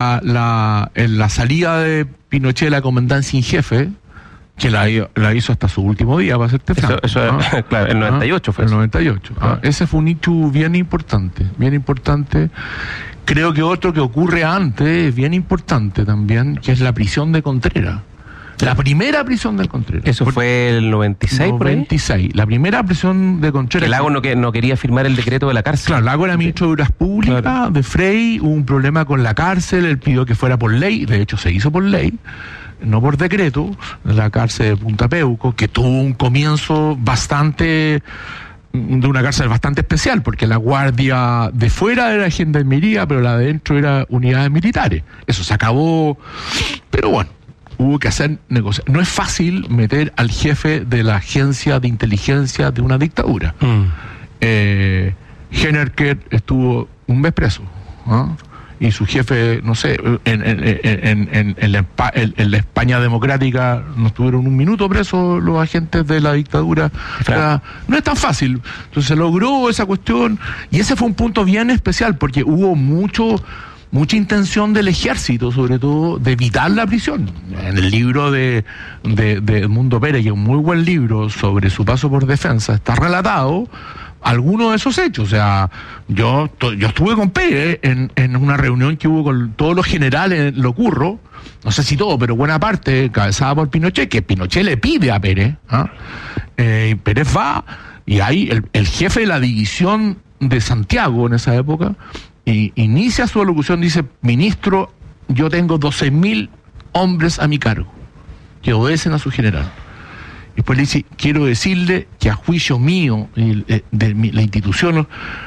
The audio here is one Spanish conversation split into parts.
en la salida de Pinochet de la comandancia en jefe, que la hizo hasta su último día, para hacerte franco. Eso claro, el 98 fue el eso. 98. Ese fue un hecho bien importante, bien importante. Creo que otro que ocurre antes es bien importante también, que es la prisión de Contreras. La primera prisión de Contreras. Eso fue el 96, 96. La primera prisión de Contreras. El Lago no quería firmar el decreto de la cárcel. Claro, Lago era ministro de Obras Públicas, de Frey, hubo un problema con la cárcel, él pidió que fuera por ley, de hecho se hizo por ley, no por decreto, la cárcel de Punta Peuco, que tuvo un comienzo de una cárcel bastante especial, porque la guardia de fuera era gendarmería, pero la de dentro era unidades militares. Eso se acabó, pero bueno, hubo que hacer negocios. No es fácil meter al jefe de la agencia de inteligencia de una dictadura. Hennerker estuvo un mes preso, y su jefe, no sé, en la España democrática no estuvieron un minuto presos los agentes de la dictadura. Claro. O sea, no es tan fácil. Entonces se logró esa cuestión, y ese fue un punto bien especial, porque hubo mucha intención del ejército, sobre todo, de evitar la prisión. En el libro de Edmundo Pérez, que es un muy buen libro sobre su paso por defensa, está relatado algunos de esos hechos. O sea, yo estuve con Pérez en una reunión que hubo con todos los generales en Locurro, no sé si todo, pero buena parte, encabezada por Pinochet, que Pinochet le pide a Pérez, y Pérez va, y ahí el jefe de la división de Santiago en esa época, y inicia su alocución, dice: ministro, yo tengo 12.000 hombres a mi cargo, que obedecen a su general. Y después le dice: quiero decirle que a juicio mío, la institución,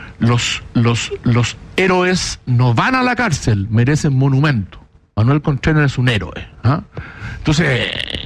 los héroes no van a la cárcel, merecen monumento. Manuel Contreras es un héroe. Entonces,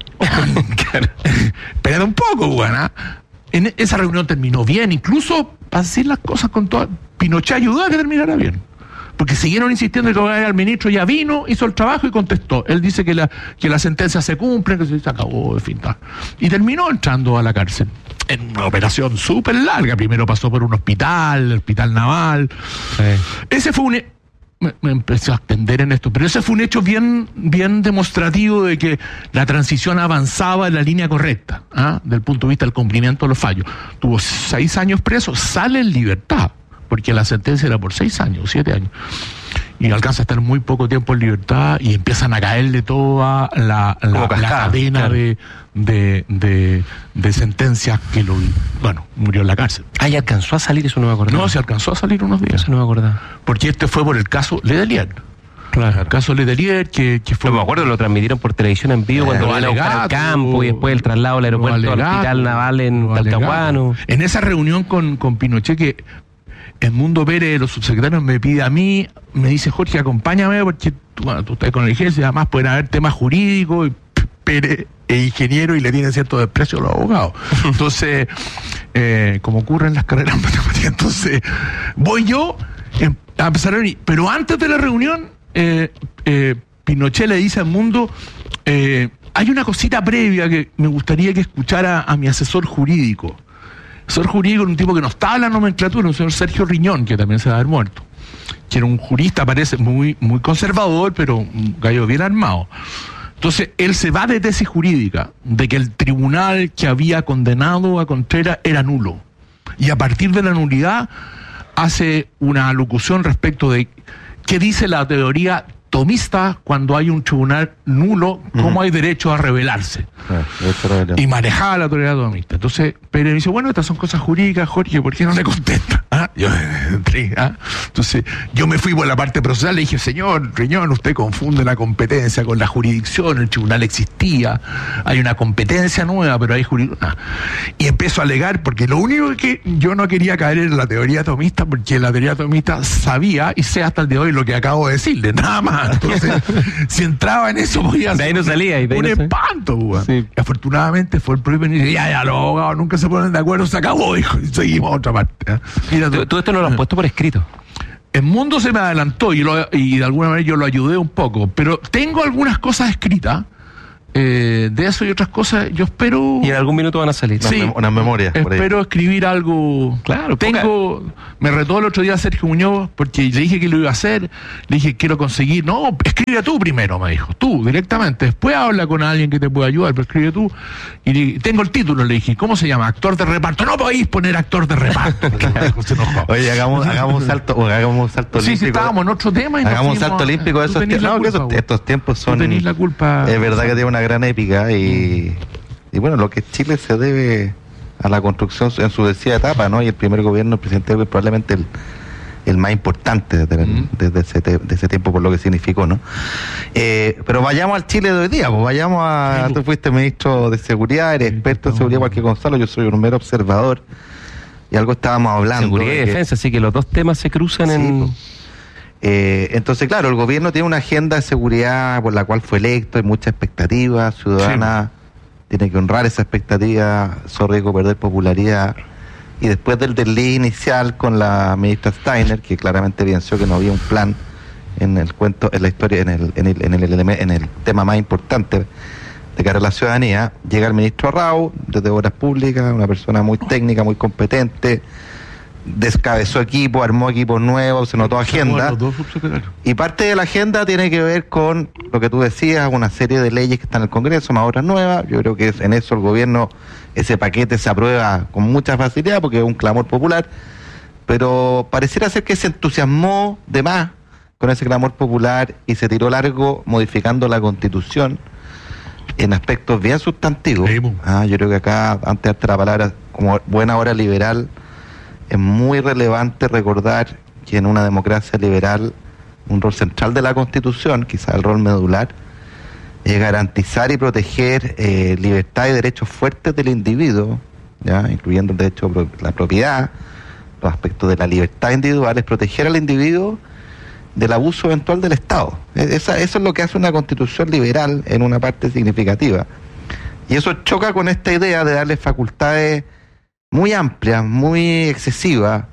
espérate un poco, buena. En esa reunión terminó bien, incluso para decir las cosas con toda. Pinochet ayudó a que terminara bien, porque siguieron insistiendo que el ministro ya vino, hizo el trabajo y contestó. Él dice que la sentencia se cumple, que se acabó, en fin, tal. Y terminó entrando a la cárcel en una operación súper larga. Primero pasó por un hospital, el hospital naval. Sí. Ese fue me empecé a extender en esto, pero ese fue un hecho bien demostrativo de que la transición avanzaba en la línea correcta, del punto de vista del cumplimiento de los fallos. Tuvo 6 años preso, sale en libertad, porque la sentencia era por 6 años, 7 años, y alcanza a estar muy poco tiempo en libertad, y empiezan a caerle toda la cadena, claro, de sentencias que murió en la cárcel. ¿Y alcanzó a salir? Eso no me acordaba. No, se alcanzó a salir unos días. Eso no me acordaba. Porque fue por el caso Letelier. Claro. El caso Letelier, que fue... No me acuerdo, lo transmitieron por televisión en vivo cuando van a buscar al campo, y después el traslado al aeropuerto al hospital naval en Talcahuano. En esa reunión con Pinochet, que Edmundo Pérez, los subsecretarios, me pide a mí, me dice: Jorge, acompáñame, porque tú estás con el ejército, y además pueden haber temas jurídicos, y Pérez es ingeniero y le tienen cierto desprecio a los abogados. Entonces, como ocurre en las carreras matemáticas, entonces voy yo a empezar a reunir. Pero antes de la reunión, Pinochet le dice al mundo: hay una cosita previa que me gustaría que escuchara a mi asesor jurídico. Asesor jurídico era un tipo que no estaba en la nomenclatura, un señor Sergio Riñón, que también se va a haber muerto, que era un jurista, parece muy conservador, pero un gallo bien armado. Entonces él se va de tesis jurídica de que el tribunal que había condenado a Contreras era nulo, y a partir de la nulidad hace una alocución respecto de qué dice la teoría tomista cuando hay un tribunal nulo, cómo hay derecho a rebelarse. Y manejaba la teoría tomista. Entonces Pérez me dice: bueno, estas son cosas jurídicas, Jorge, ¿por qué no le contesta? Yo entré, Entonces yo me fui por la parte procesal, le dije: señor Riñón, usted confunde la competencia con la jurisdicción, el tribunal existía, hay una competencia nueva, pero hay jurisdicción. Y empiezo a alegar, porque lo único que yo no quería caer en la teoría tomista, porque la teoría tomista sabía, y sé hasta el día de hoy, lo que acabo de decirle, nada más. Entonces, si entraba en eso, podía de ahí no salía, y de ahí un espanto, sí. Afortunadamente fue el propio ministro: ya, los abogados nunca se ponen de acuerdo, se acabó, dijo, y seguimos a otra parte. Mira, tú esto no lo has puesto por escrito. El mundo se me adelantó, y de alguna manera yo lo ayudé un poco, pero tengo algunas cosas escritas de eso y otras cosas, yo espero... Y en algún minuto van a salir. Sí, unas memorias. Espero escribir algo. Claro, me retó el otro día Sergio Muñoz, porque le dije que lo iba a hacer, le dije, quiero conseguir... No, escribe tú primero, me dijo, tú, directamente. Después habla con alguien que te pueda ayudar, pero escribe tú. Y tengo el título, le dije, ¿cómo se llama? Actor de reparto. No podéis poner actor de reparto. Oye, hagamos un salto olímpico. Sí, estábamos en otro tema. Hagamos un salto olímpico. Estos tiempos son... Tú tenés la culpa. Es verdad que tiene una gran épica y bueno, lo que Chile se debe a la construcción en su decía etapa, ¿no? Y el primer gobierno, el presidente Evo, es probablemente el más importante desde ese tiempo por lo que significó, ¿no? Pero vayamos al Chile de hoy día, pues vayamos a... Tú fuiste ministro de Seguridad, eres experto en seguridad igual que Gonzalo, yo soy un mero observador y algo estábamos hablando. Seguridad y defensa, así que los dos temas se cruzan en... Entonces, claro, el gobierno tiene una agenda de seguridad por la cual fue electo, hay mucha expectativa ciudadana, tiene que honrar esa expectativa, riesgo de perder popularidad. Y después del desliz inicial con la ministra Steiner, que claramente evidenció que no había un plan en el cuento, en la historia, en el tema más importante de cara a la ciudadanía, llega el ministro Arrau, desde Obras Públicas, una persona muy técnica, muy competente, descabezó equipo, armó equipos nuevos, se notó agenda. Y parte de la agenda tiene que ver con lo que tú decías, una serie de leyes que están en el Congreso, más otras nuevas. Yo creo que en eso el gobierno, ese paquete se aprueba con mucha facilidad porque es un clamor popular, pero pareciera ser que se entusiasmó de más con ese clamor popular y se tiró largo modificando la Constitución en aspectos bien sustantivos. Yo creo que acá, antes de darte la palabra, como buena hora liberal, es muy relevante recordar que en una democracia liberal un rol central de la Constitución, quizás el rol medular, es garantizar y proteger libertad y derechos fuertes del individuo, ¿ya? Incluyendo el derecho a la propiedad, los aspectos de la libertad individual, es proteger al individuo del abuso eventual del Estado. Eso es lo que hace una Constitución liberal en una parte significativa. Y eso choca con esta idea de darle facultades muy amplia, muy excesiva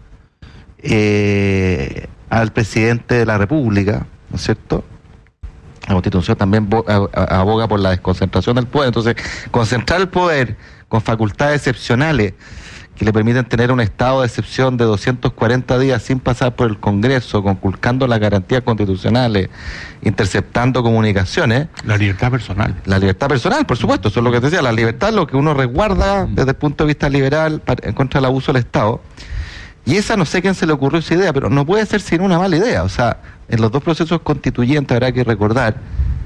al presidente de la República, ¿no es cierto? La Constitución también aboga por la desconcentración del poder, entonces concentrar el poder con facultades excepcionales que le permiten tener un estado de excepción de 240 días sin pasar por el Congreso, conculcando las garantías constitucionales, interceptando comunicaciones. La libertad personal. La libertad personal, por supuesto, eso es lo que te decía, la libertad es lo que uno resguarda desde el punto de vista liberal en contra del abuso del Estado. Y esa, no sé a quién se le ocurrió esa idea, pero no puede ser sin una mala idea. O sea, en los dos procesos constituyentes habrá que recordar,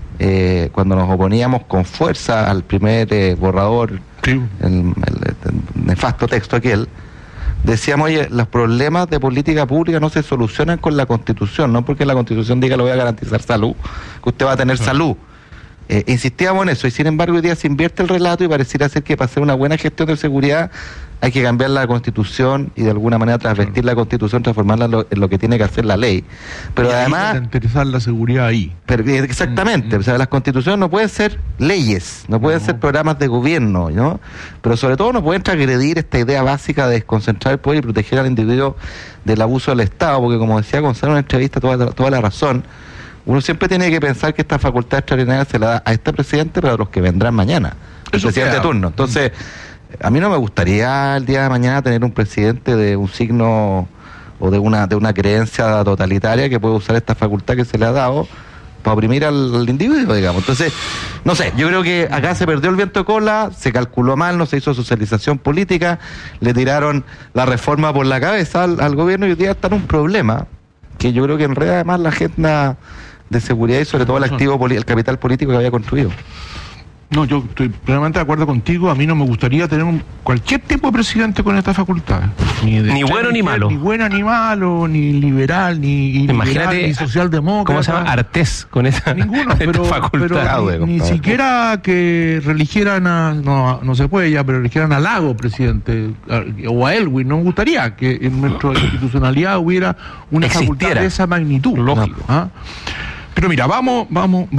cuando nos oponíamos con fuerza al primer borrador, el nefasto texto aquel, decíamos, oye, los problemas de política pública no se solucionan con la Constitución, no porque la Constitución diga le voy a garantizar salud, que usted va a tener salud. Insistíamos en eso, y sin embargo hoy día se invierte el relato y pareciera ser que para hacer una buena gestión de seguridad hay que cambiar la Constitución y de alguna manera transvestir la Constitución, transformarla en lo que tiene que hacer la ley. Pero además... interesar la seguridad ahí. Exactamente, o sea, las Constituciones no pueden ser leyes, no pueden ser programas de gobierno, ¿no? Pero sobre todo no pueden transgredir esta idea básica de desconcentrar el poder y proteger al individuo del abuso del Estado, porque como decía Gonzalo en una entrevista, toda la razón, uno siempre tiene que pensar que esta facultad extraordinaria se la da a este presidente, pero a los que vendrán mañana, el presidente de turno. Entonces, a mí no me gustaría el día de mañana tener un presidente de un signo o de una creencia totalitaria que puede usar esta facultad que se le ha dado para oprimir al individuo, digamos. Entonces, no sé, yo creo que acá se perdió el viento de cola, se calculó mal, no se hizo socialización política, le tiraron la reforma por la cabeza al gobierno y hoy día está en un problema que yo creo que enreda además la agenda de seguridad y sobre todo el capital político que había construido. No, yo estoy plenamente de acuerdo contigo. A mí no me gustaría tener cualquier tipo de presidente con esta facultad. Ni bueno ni malo. Ni bueno ni malo, ni liberal, ni socialdemócrata. ¿Cómo se llama? Artés con esa ninguno, pero facultad. Ni siquiera que religieran no se puede ya, pero eligieran a Lago presidente, o a Elwin. No me gustaría que en nuestra institucionalidad hubiera una facultad de esa magnitud. Lógico. ¿Ah? Pero mira, vamos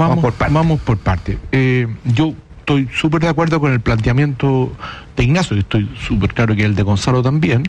por parte. Yo estoy súper de acuerdo con el planteamiento de Ignacio, y estoy súper claro que el de Gonzalo también.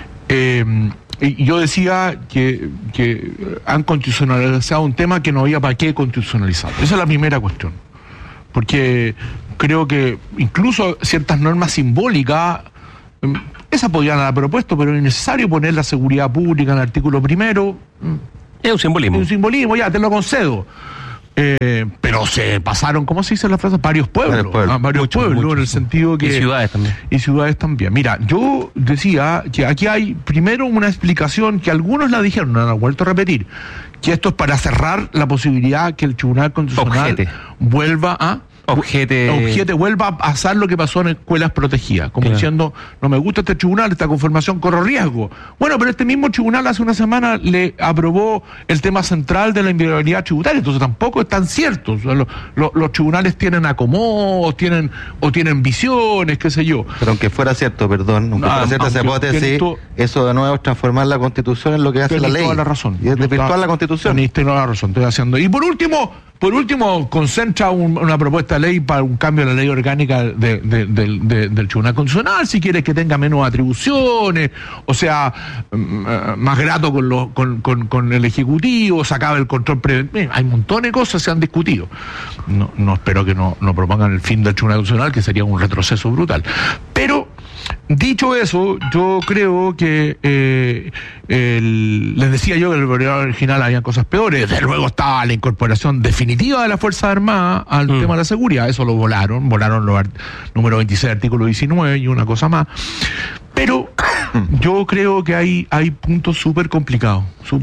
Y yo decía que han constitucionalizado un tema que no había para qué constitucionalizar. Esa es la primera cuestión. porque creo que incluso ciertas normas simbólicas, esas podrían haber propuesto, pero es necesario poner la seguridad pública en el artículo 1. Es un simbolismo. Es un simbolismo, ya, te lo concedo. Pero se pasaron, ¿cómo se dice la frase? Varios pueblos. Varios pueblos, en el sentido que... Y ciudades también. Y ciudades también. Mira, yo decía que aquí hay primero una explicación que algunos la dijeron, no la han vuelto a repetir, que esto es para cerrar la posibilidad que el Tribunal Constitucional vuelva a... vuelva a pasar lo que pasó en escuelas protegidas, como diciendo, no me gusta este tribunal, esta conformación corre riesgo. Bueno, pero este mismo tribunal hace una semana le aprobó el tema central de la inviolabilidad tributaria, entonces tampoco es tan cierto. O sea, los tribunales tienen acomodos, tienen visiones, qué sé yo. Pero aunque fuera cierto, perdón, aunque fuera cierta esa hipótesis, eso de nuevo es transformar la Constitución en lo que hace la ley. Toda la razón. Y es desvirtuar la Constitución. Tenés toda la razón, estoy haciendo. Y por último, concentra una propuesta de ley para un cambio en la ley orgánica del Tribunal Constitucional, si quieres que tenga menos atribuciones, o sea, más grato con el Ejecutivo, se acaba el control preventivo. Hay montones de cosas que se han discutido. No espero que no propongan el fin del Tribunal Constitucional, que sería un retroceso brutal. Pero, dicho eso, yo creo que les decía yo que en el programa original había cosas peores. Desde luego estaba la incorporación definitiva de las Fuerzas Armadas al tema de la seguridad. Eso lo volaron los número 26, artículo 19 y una cosa más. Pero yo creo que hay puntos súper complicados,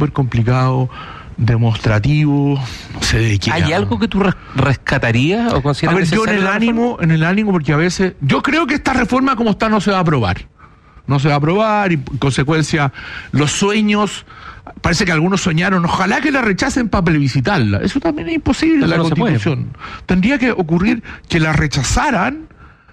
demostrativos, no sé de qué. ¿Hay algo que tú rescatarías o consideras necesario? Yo en el ánimo, porque a veces, yo creo que esta reforma como está no se va a aprobar. No se va a aprobar y en consecuencia los sueños, parece que algunos soñaron, ojalá que la rechacen para plebiscitarla. Eso también es imposible en la Constitución. Tendría que ocurrir que la rechazaran,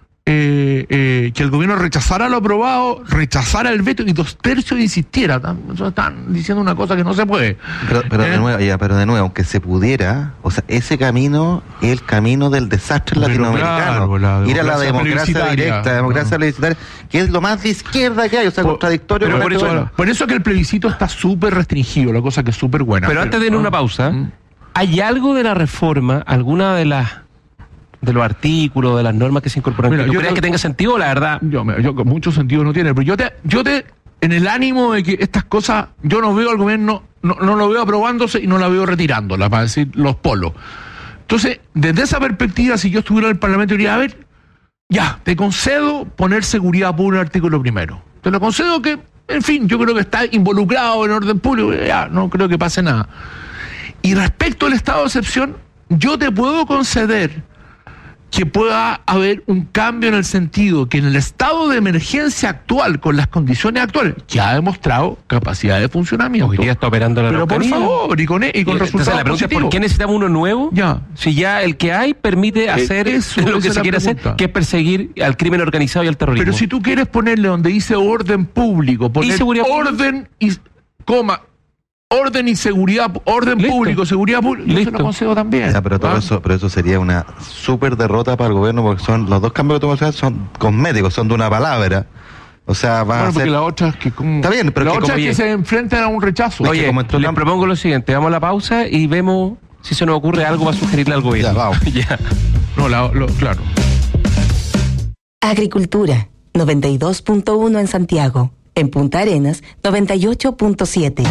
que el gobierno rechazara lo aprobado, rechazara el veto y 2/3 insistiera. Están diciendo una cosa que no se puede. Pero de nuevo, aunque se pudiera, o sea, ese camino es el camino del desastre latinoamericano. Claro, ir a la democracia directa, democracia plebiscitaria, que es lo más de izquierda que hay, o sea, contradictorio. Por eso que el plebiscito está súper restringido, la cosa que es súper buena. Pero antes de ir a una pausa, ¿hay algo de la reforma, alguna de los artículos, de las normas que se incorporan? ¿Tú crees que tenga sentido? La verdad, yo mucho sentido no tiene, pero yo te en el ánimo de que estas cosas, yo no veo al gobierno, no lo veo aprobándose y no la veo retirándola, para decir los polos. Entonces, desde esa perspectiva, si yo estuviera en el Parlamento, diría, a ver, ya, te concedo poner seguridad pública en el artículo 1. Te lo concedo que, en fin, yo creo que está involucrado en orden público, ya, no creo que pase nada. Y respecto al estado de excepción, yo te puedo conceder que pueda haber un cambio en el sentido que en el estado de emergencia actual, con las condiciones actuales, que ha demostrado capacidad de funcionamiento. Hoy día está operando la Pero por favor, y con resultados entonces la pregunta es, ¿por qué necesitamos uno nuevo? Ya. Si ya el que hay permite hacer lo que se quiere hacer, que es perseguir al crimen organizado y al terrorismo. Pero si tú quieres ponerle donde dice orden público, poner orden y coma, orden y seguridad, orden público, seguridad pública, yo se lo concedo también. Ya, pero eso sería una súper derrota para el gobierno, porque son los dos cambios que tú mencionas son cosméticos, son de una palabra. O sea, va a ser... porque la otra es que... Está bien, pero la otra es que se enfrentan a un rechazo. Oye, les propongo lo siguiente, vamos a la pausa y vemos si se nos ocurre algo para sugerirle al gobierno. Ya, vamos. Ya. Claro. Agricultura, 92.1 en Santiago. En Punta Arenas, 98.7.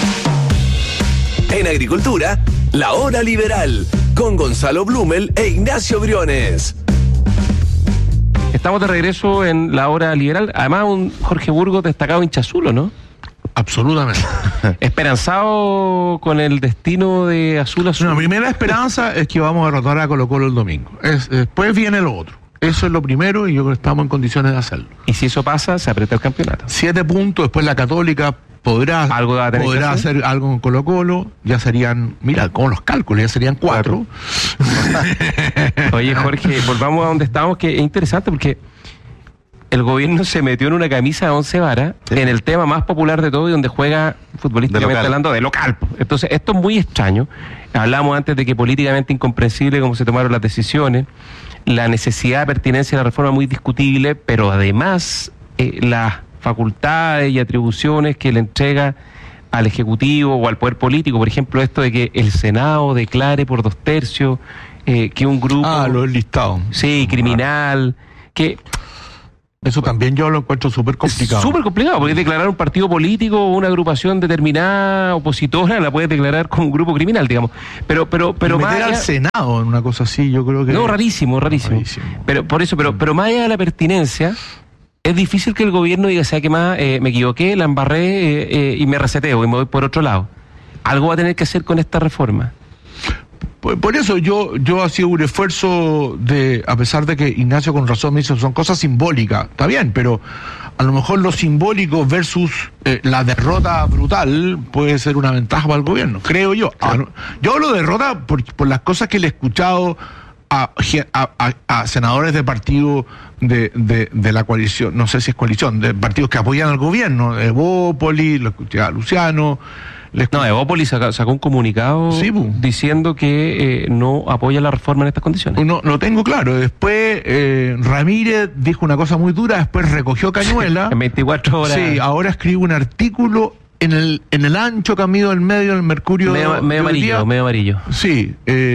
En Agricultura, La Hora Liberal, con Gonzalo Blumel e Ignacio Briones. Estamos de regreso en La Hora Liberal. Además, un Jorge Burgos destacado hinchazulo, ¿no? Absolutamente. Esperanzado con el destino de Azul. La primera esperanza es que vamos a derrotar a Colo-Colo el domingo. Después viene lo otro. Eso es lo primero y yo creo que estamos en condiciones de hacerlo. Y si eso pasa, se aprieta el campeonato. 7 puntos, después la Católica podrá hacer algo con Colo-Colo, ya serían, mira, con los cálculos, ya serían 4. Oye, Jorge, volvamos a donde estábamos, que es interesante porque el gobierno se metió en una camisa de 11 varas, en el tema más popular de todo y donde juega futbolísticamente hablando de local. Entonces, esto es muy extraño. Hablamos antes de que políticamente incomprensible cómo se tomaron las decisiones, la necesidad de pertinencia de la reforma muy discutible, pero además las facultades y atribuciones que le entrega al Ejecutivo o al Poder Político, por ejemplo, esto de que el Senado declare por 2/3 que un grupo... lo he listado. Sí, criminal, que... Eso también yo lo encuentro súper complicado. Súper complicado, porque declarar un partido político o una agrupación determinada opositora la puedes declarar como un grupo criminal, digamos. Pero meter más allá, al Senado en una cosa así, yo creo que... No, rarísimo. Pero por eso, pero más allá de la pertinencia, es difícil que el gobierno diga, ¿sabe qué más? Me equivoqué, la embarré y me reseteo y me voy por otro lado. Algo va a tener que hacer con esta reforma. Por eso yo hacía un esfuerzo de, a pesar de que Ignacio con razón me dice, son cosas simbólicas, está bien, pero a lo mejor lo simbólico versus la derrota brutal puede ser una ventaja para el gobierno, creo yo. Claro. Yo hablo de derrota por las cosas que le he escuchado a senadores de partido de la coalición, no sé si es coalición, de partidos que apoyan al gobierno, Evópoli, lo escuché a Luciano. Evópoli sacó un comunicado diciendo que no apoya la reforma en estas condiciones. No, lo tengo claro. Después Ramírez dijo una cosa muy dura, después recogió cañuela. En 24 horas. Sí, ahora escribe un artículo en el ancho camino del medio del Mercurio. Medio amarillo. Sí,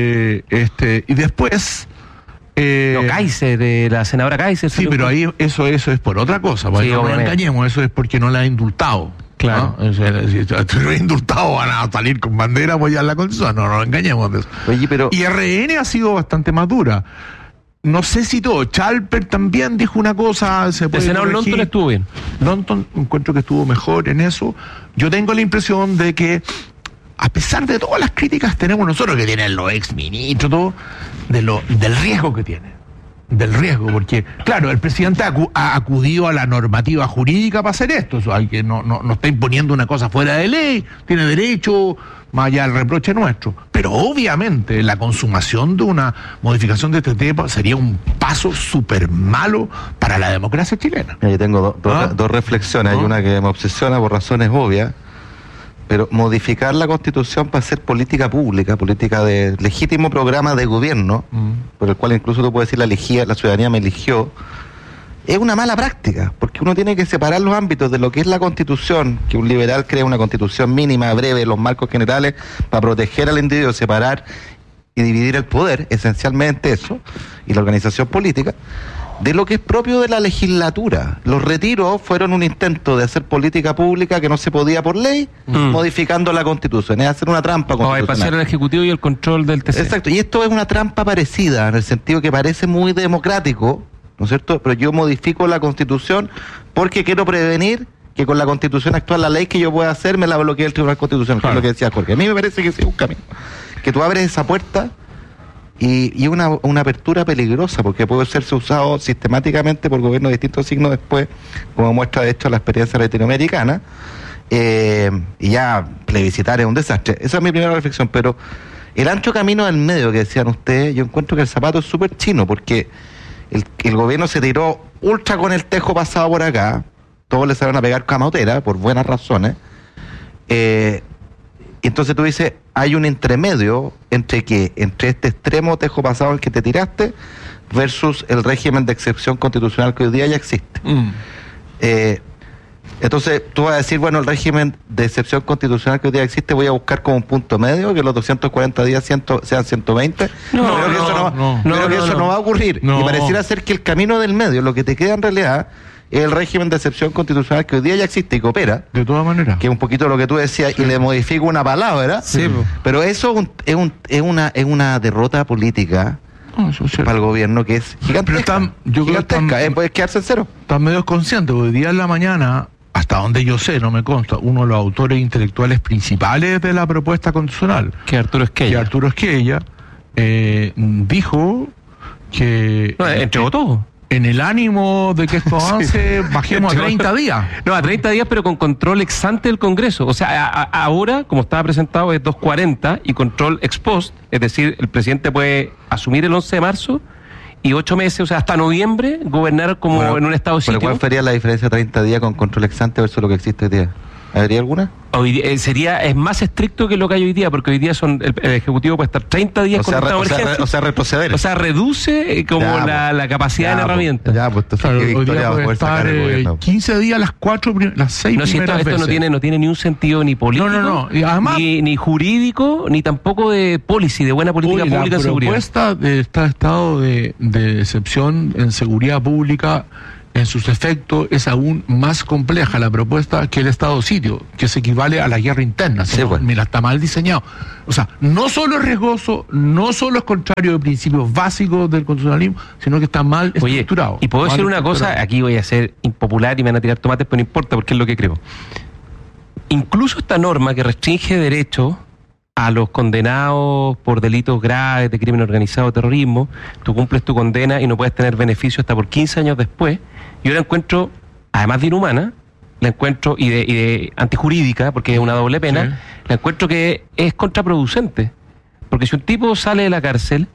y después... Kaiser, de la senadora Kaiser. Sí, pero ahí eso es por otra cosa. Sí, no nos engañemos, eso es porque no la ha indultado. Claro. ¿No? Si lo he indultado van a salir con bandera a apoyar la constitución, no nos engañemos de eso. Oye, pero... Y RN ha sido bastante más dura. No sé si todo. Chalper también dijo una cosa. El senador Lonton estuvo bien. Lonton encuentro que estuvo mejor en eso. Yo tengo la impresión de que, a pesar de todas las críticas tenemos nosotros, que tienen los exministros, todo, del riesgo que tiene. Del riesgo, porque, claro, el presidente ha acudido a la normativa jurídica para hacer esto. Eso hay que no está imponiendo una cosa fuera de ley, tiene derecho, más allá del reproche nuestro. Pero obviamente la consumación de una modificación de este tema sería un paso súper malo para la democracia chilena. Yo tengo dos reflexiones. Hay una que me obsesiona por razones obvias, pero modificar la Constitución para hacer política pública, política de legítimo programa de gobierno, por el cual incluso tú puedes decir la ciudadanía me eligió, es una mala práctica, porque uno tiene que separar los ámbitos de lo que es la Constitución, que un liberal crea una Constitución mínima, breve, los marcos generales, para proteger al individuo, separar y dividir el poder, esencialmente eso, y la organización política, de lo que es propio de la legislatura. Los retiros fueron un intento de hacer política pública que no se podía por ley, modificando la Constitución, es hacer una trampa constitucional. Pasar el Ejecutivo y el control del TC. Exacto, y esto es una trampa parecida, en el sentido que parece muy democrático, ¿no es cierto? Pero yo modifico la Constitución porque quiero prevenir que con la Constitución actual, la ley que yo pueda hacer, me la bloquee el Tribunal Constitucional, que es lo que decía Jorge. A mí me parece que es un camino. Que tú abres esa puerta y una apertura peligrosa, porque puede serse usado sistemáticamente por gobiernos de distintos signos después, como muestra de hecho la experiencia latinoamericana, y ya plebiscitar es un desastre. Esa es mi primera reflexión, pero el ancho camino del medio que decían ustedes, yo encuentro que el zapato es súper chino, porque el gobierno se tiró ultra con el tejo pasado por acá, todos le salieron a pegar camotera, por buenas razones, y entonces tú dices, hay un entremedio entre este extremo tejo pasado al que te tiraste versus el régimen de excepción constitucional que hoy día ya existe. Entonces tú vas a decir, bueno, el régimen de excepción constitucional que hoy día existe voy a buscar como un punto medio, que los 240 días sean 120. Pero que eso no va a ocurrir. Y pareciera ser que el camino del medio, lo que te queda en realidad, es el régimen de excepción constitucional que hoy día ya existe y que opera. De todas maneras. Que es un poquito lo que tú decías, y le modifico una palabra, sí. Pero eso es una derrota política para el gobierno que es gigantesca. Puedes quedarse en cero. Están medio conscientes, hoy día en la mañana, hasta donde yo sé, no me consta, uno de los autores intelectuales principales de la propuesta constitucional, que Arturo Esquella, dijo que... entregó todo. En el ánimo de que esto avance, bajemos a 30 días. No, a 30 días, pero con control ex ante del Congreso. O sea, ahora, como estaba presentado, es 240 y control ex post. Es decir, el presidente puede asumir el 11 de marzo y 8 meses, o sea, hasta noviembre, gobernar como en un estado de sitio. ¿Cuál sería la diferencia de 30 días con control ex ante versus lo que existe hoy día? ¿Habría alguna? Hoy es más estricto que lo que hay hoy día, porque hoy día el Ejecutivo puede estar 30 días con estado de emergencia. O sea, retroceder. O sea, reduce la capacidad de la herramienta. Ya, pues entonces Claro, qué hoy victoria día va a puede poder sacar el estar gobierno. 15 días, las 6 No, si primeras esto veces. no tiene ni un sentido ni político, No. Y además, ni jurídico, ni tampoco de policy, de buena política pública de seguridad. La propuesta de este estado de excepción en seguridad pública, en sus efectos, es aún más compleja la propuesta que el estado de sitio, que se equivale a la guerra interna. Sí, bueno. Mira, está mal diseñado. O sea, no solo es riesgoso, no solo es contrario de principios básicos del constitucionalismo, sino que está mal estructurado. Y puedo Mal decir una estructurado. cosa, aquí voy a ser impopular y me van a tirar tomates, pero no importa, porque es lo que creo. Incluso esta norma que restringe derechos a los condenados por delitos graves de crimen organizado, terrorismo, tú cumples tu condena y no puedes tener beneficio hasta por 15 años después, yo la encuentro, además de inhumana, la encuentro y de antijurídica, porque es una doble pena, Sí. la encuentro que es contraproducente. Porque si un tipo sale de la cárcel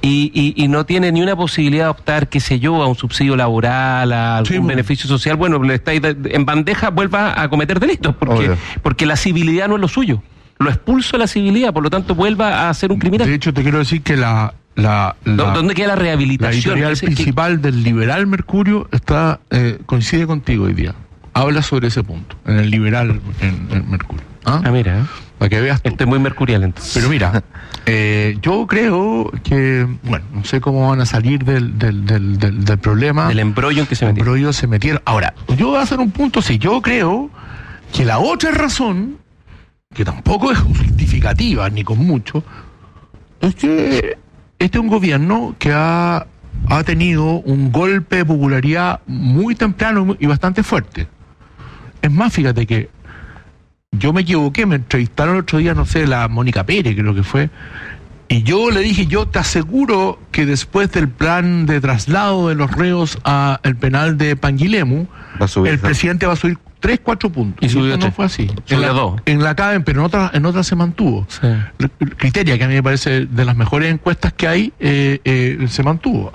y no tiene ni una posibilidad de optar, qué sé yo, a un subsidio laboral, a algún Sí, bueno. beneficio social, bueno, le está en bandeja, vuelva a cometer delitos, Obvio. porque la civilidad no es lo suyo. Lo expulso de la civilidad, por lo tanto vuelva a ser un criminal. De hecho, te quiero decir que ¿Dónde queda la la rehabilitación? editorial principal del Liberal Mercurio coincide contigo hoy día. Habla sobre ese punto, en el Liberal en Mercurio. Mira, Para que veas tú. esto es muy mercurial entonces. Pero mira, yo creo que, bueno, no sé cómo van a salir del problema. El embrollo en que se metió. Pero ellos se metieron. Ahora, yo voy a hacer un punto, sí, yo creo que la otra razón, que tampoco es justificativa ni con mucho, es que este es un gobierno que ha tenido un golpe de popularidad muy temprano y bastante fuerte. Es más, fíjate que yo me equivoqué, me entrevistaron el otro día, no sé, la Mónica Pérez, creo que fue, y yo le dije, yo te aseguro que después del plan de traslado de los reos al penal de Panguilemu, Va a subir, el ¿no? presidente va a subir 3-4 puntos. Y subió esto no 3. fue así. Subió 2. En la CADEM, pero en otras se mantuvo. Sí. Criteria, que a mí me parece de las mejores encuestas que hay, se mantuvo.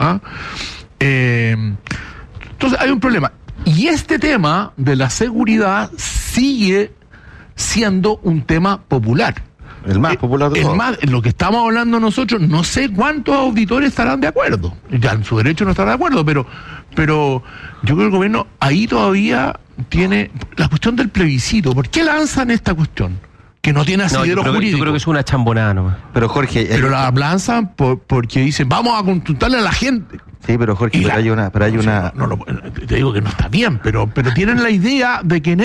Entonces hay un problema. Y este tema de la seguridad sigue siendo un tema popular. El más popular de todos. Lo que estamos hablando nosotros, no sé cuántos auditores estarán de acuerdo. Ya en su derecho no estarán de acuerdo, pero yo creo que el gobierno ahí todavía tiene la cuestión del plebiscito. ¿Por qué lanzan esta cuestión? Que no tiene asidero jurídico. Yo creo que es una chambonada nomás. Pero Jorge... Pero la lanzan porque dicen, vamos a consultarle a la gente. Sí, pero Jorge, Y pero hay una... Te digo que no está bien, pero tienen la idea de que en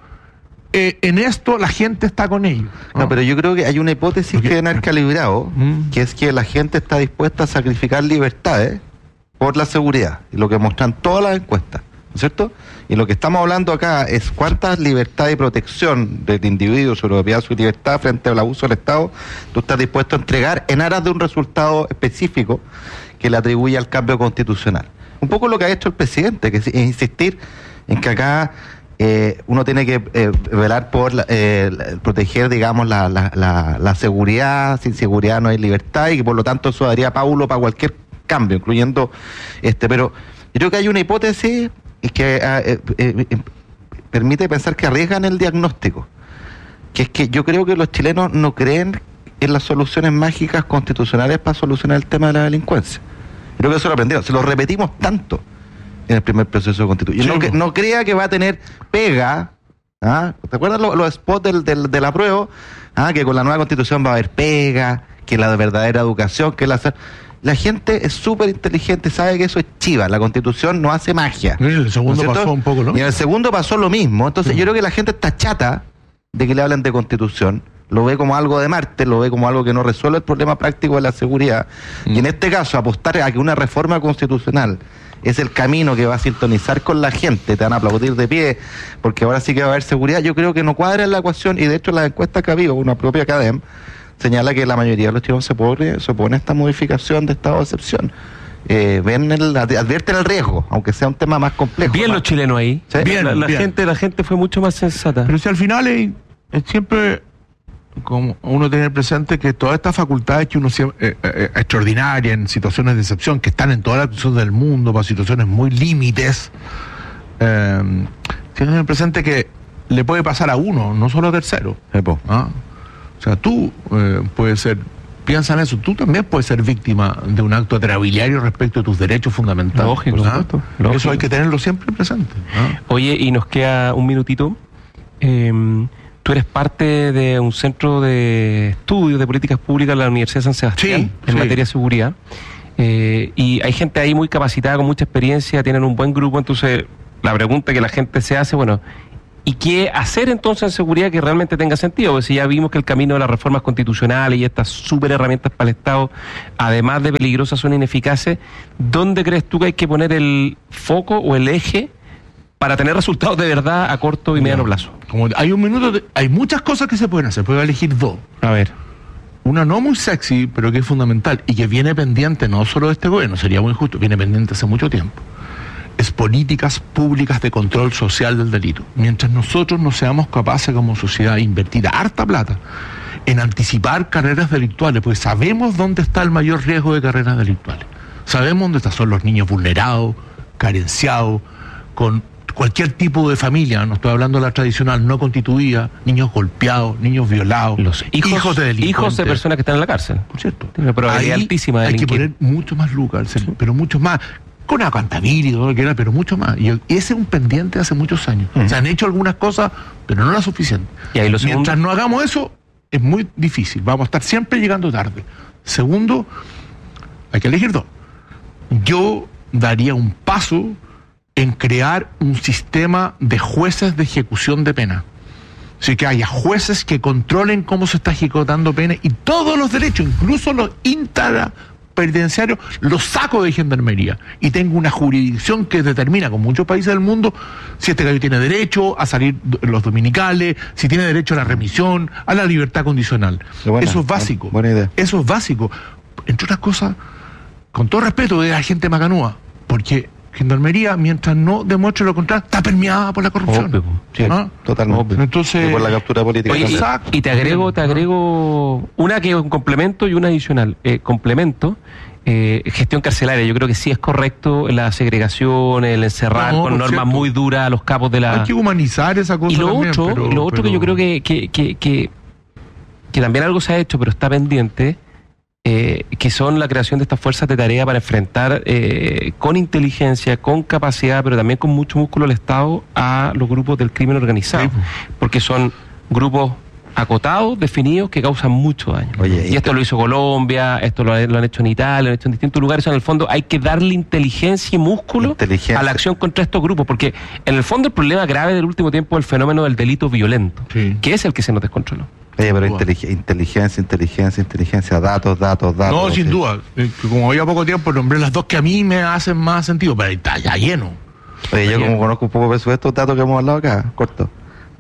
esto la gente está con ellos. No, pero yo creo que hay una hipótesis Porque- que deben haber calibrado, Mm. que es que la gente está dispuesta a sacrificar libertades por la seguridad, y lo que muestran todas las encuestas, ¿no es cierto? Y lo que estamos hablando acá es cuántas libertades y protección del individuo, su propiedad, su libertad frente al abuso del Estado, tú estás dispuesto a entregar en aras de un resultado específico que le atribuye al cambio constitucional. Un poco lo que ha hecho el presidente, que es insistir en que acá uno tiene que velar por proteger, digamos, la seguridad. Sin seguridad no hay libertad, y que por lo tanto eso daría paulo para cualquier cambio, incluyendo pero yo creo que hay una hipótesis que permite pensar que arriesgan el diagnóstico, que es que yo creo que los chilenos no creen en las soluciones mágicas constitucionales para solucionar el tema de la delincuencia. Creo que eso lo aprendieron, se lo repetimos tanto en el primer proceso constituyente. Sí, No crea que va a tener pega. ¿Te acuerdas los spots del apruebo? Que con la nueva constitución va a haber pega, que la verdadera educación, que la gente es súper inteligente, sabe que eso es chiva, la constitución no hace magia. En el segundo ¿No es cierto? pasó un poco, ¿no? Y en el segundo pasó lo mismo. Entonces yo creo que la gente está chata de que le hablen de constitución, lo ve como algo de Marte, lo ve como algo que no resuelve el problema práctico de la seguridad. Y en este caso, apostar a que una reforma constitucional es el camino que va a sintonizar con la gente, te van a aplaudir de pie, porque ahora sí que va a haber seguridad, yo creo que no cuadra en la ecuación, y de hecho las encuestas que ha habido, una propia CADEM, señala que la mayoría de los chilenos se opone a esta modificación de estado de excepción. Advierten el riesgo, aunque sea un tema más complejo. Bien los chilenos ahí. Sí. Bien, bien. La gente fue mucho más sensata. Pero si al final es siempre como uno tener presente que todas estas facultades que uno extraordinarias en situaciones de excepción, que están en todas las situaciones del mundo, para situaciones muy límites, tienen presente que le puede pasar a uno, no solo a tercero. ¿Ah? O sea, tú puedes ser, piensa en eso, tú también puedes ser víctima de un acto atrabiliario respecto a tus derechos fundamentales. Lógico, lógico. Eso hay que tenerlo siempre presente. Oye, y nos queda un minutito. Tú eres parte de un centro de estudios de políticas públicas de la Universidad de San Sebastián en materia de seguridad. Y hay gente ahí muy capacitada, con mucha experiencia, tienen un buen grupo. Entonces, la pregunta que la gente se hace, bueno, ¿y qué hacer entonces en seguridad que realmente tenga sentido? Porque si ya vimos que el camino de las reformas constitucionales y estas súper herramientas para el Estado, además de peligrosas, son ineficaces, ¿dónde crees tú que hay que poner el foco o el eje para tener resultados de verdad a corto y mediano plazo? Como hay un minuto, hay muchas cosas que se pueden hacer, puedo elegir dos. A ver. Una no muy sexy, pero que es fundamental y que viene pendiente no solo de este gobierno, sería muy injusto, viene pendiente hace mucho tiempo. Es políticas públicas de control social del delito. Mientras nosotros no seamos capaces como sociedad de invertir harta plata en anticipar carreras delictuales, pues sabemos dónde está el mayor riesgo de carreras delictuales. Sabemos dónde son los niños vulnerados, carenciados, con cualquier tipo de familia, no estoy hablando de la tradicional, no constituida, niños golpeados, niños violados, los hijos de delincuentes. Hijos de personas que están en la cárcel. Por cierto. Tiene una probabilidad altísima de delinquir. Hay que poner mucho más lucas, pero mucho más. Con accountability y todo lo que era, pero mucho más. Y ese es un pendiente hace muchos años. Se han hecho algunas cosas, pero no las suficientes. Y ahí mientras no hagamos eso, es muy difícil. Vamos a estar siempre llegando tarde. Segundo, hay que elegir dos. Yo daría un paso en crear un sistema de jueces de ejecución de pena. Así que haya jueces que controlen cómo se está ejecutando pena y todos los derechos, incluso los intrapenitenciarios, los saco de gendarmería y tengo una jurisdicción que determina, con muchos países del mundo, si este gallo tiene derecho a salir los dominicales, si tiene derecho a la remisión, a la libertad condicional. Eso es básico. Buena idea. Eso es básico. Entre otras cosas, con todo respeto de la gente macanúa, porque Gendarmería, mientras no demuestre lo contrario, está permeada por la corrupción. Obvio, sí, totalmente. Entonces, y por la captura política. Oye, y te agrego una que es un complemento y una adicional. Complemento, gestión carcelaria. Yo creo que sí es correcto la segregación, el encerrar con normas cierto. Muy duras a los capos de la... Hay que humanizar esa cosa. Y lo otro que yo creo que también algo se ha hecho, pero está pendiente, que son la creación de estas fuerzas de tarea para enfrentar con inteligencia, con capacidad, pero también con mucho músculo el Estado a los grupos del crimen organizado. Sí. Porque son grupos acotados, definidos, que causan mucho daño. Oye, y esto lo hizo Colombia, esto lo han hecho en Italia, lo han hecho en distintos lugares. En el fondo hay que darle inteligencia y músculo a la acción contra estos grupos, porque en el fondo el problema grave del último tiempo es el fenómeno del delito violento, que es el que se nos descontroló. Oye, pero inteligencia, datos. No, sin duda. Como había poco tiempo, nombré las dos que a mí me hacen más sentido, pero está ya lleno. Oye, yo como conozco un poco de estos datos que hemos hablado acá, corto.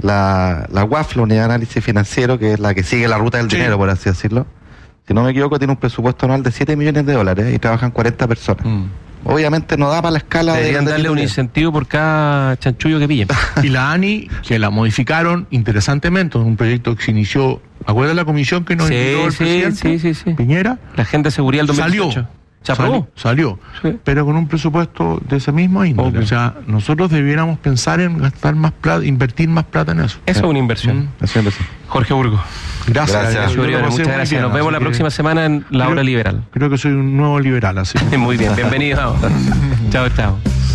La UAF, la Unidad de Análisis Financiero, que es la que sigue la ruta del dinero, por así decirlo, si no me equivoco, tiene un presupuesto anual de 7 millones de dólares y trabajan 40 personas. Obviamente no da para la escala. Deberían darle un incentivo por cada chanchullo que pillen. Y la ANI, que la modificaron interesantemente en un proyecto que se inició, ¿acuerdas la comisión que nos invitó el presidente? Sí. Piñera. La Agenda de Seguridad del 2018. ¿Se aprobó? Salió. Sí. Pero con un presupuesto de ese mismo índole. Okay. O sea, nosotros debiéramos pensar en gastar más plata, invertir más plata en eso. Eso es una inversión. Jorge Burgos. Gracias. Muchas gracias. Nos vemos la próxima semana en La Hora Liberal. Creo que soy un nuevo liberal, así. Muy bien, bienvenido. Chao.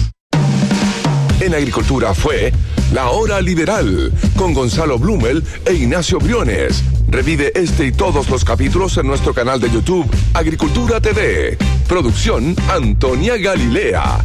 En Agricultura fue La Hora Liberal con Gonzalo Blumel e Ignacio Briones. Revive este y todos los capítulos en nuestro canal de YouTube Agricultura TV. Producción Antonia Galilea.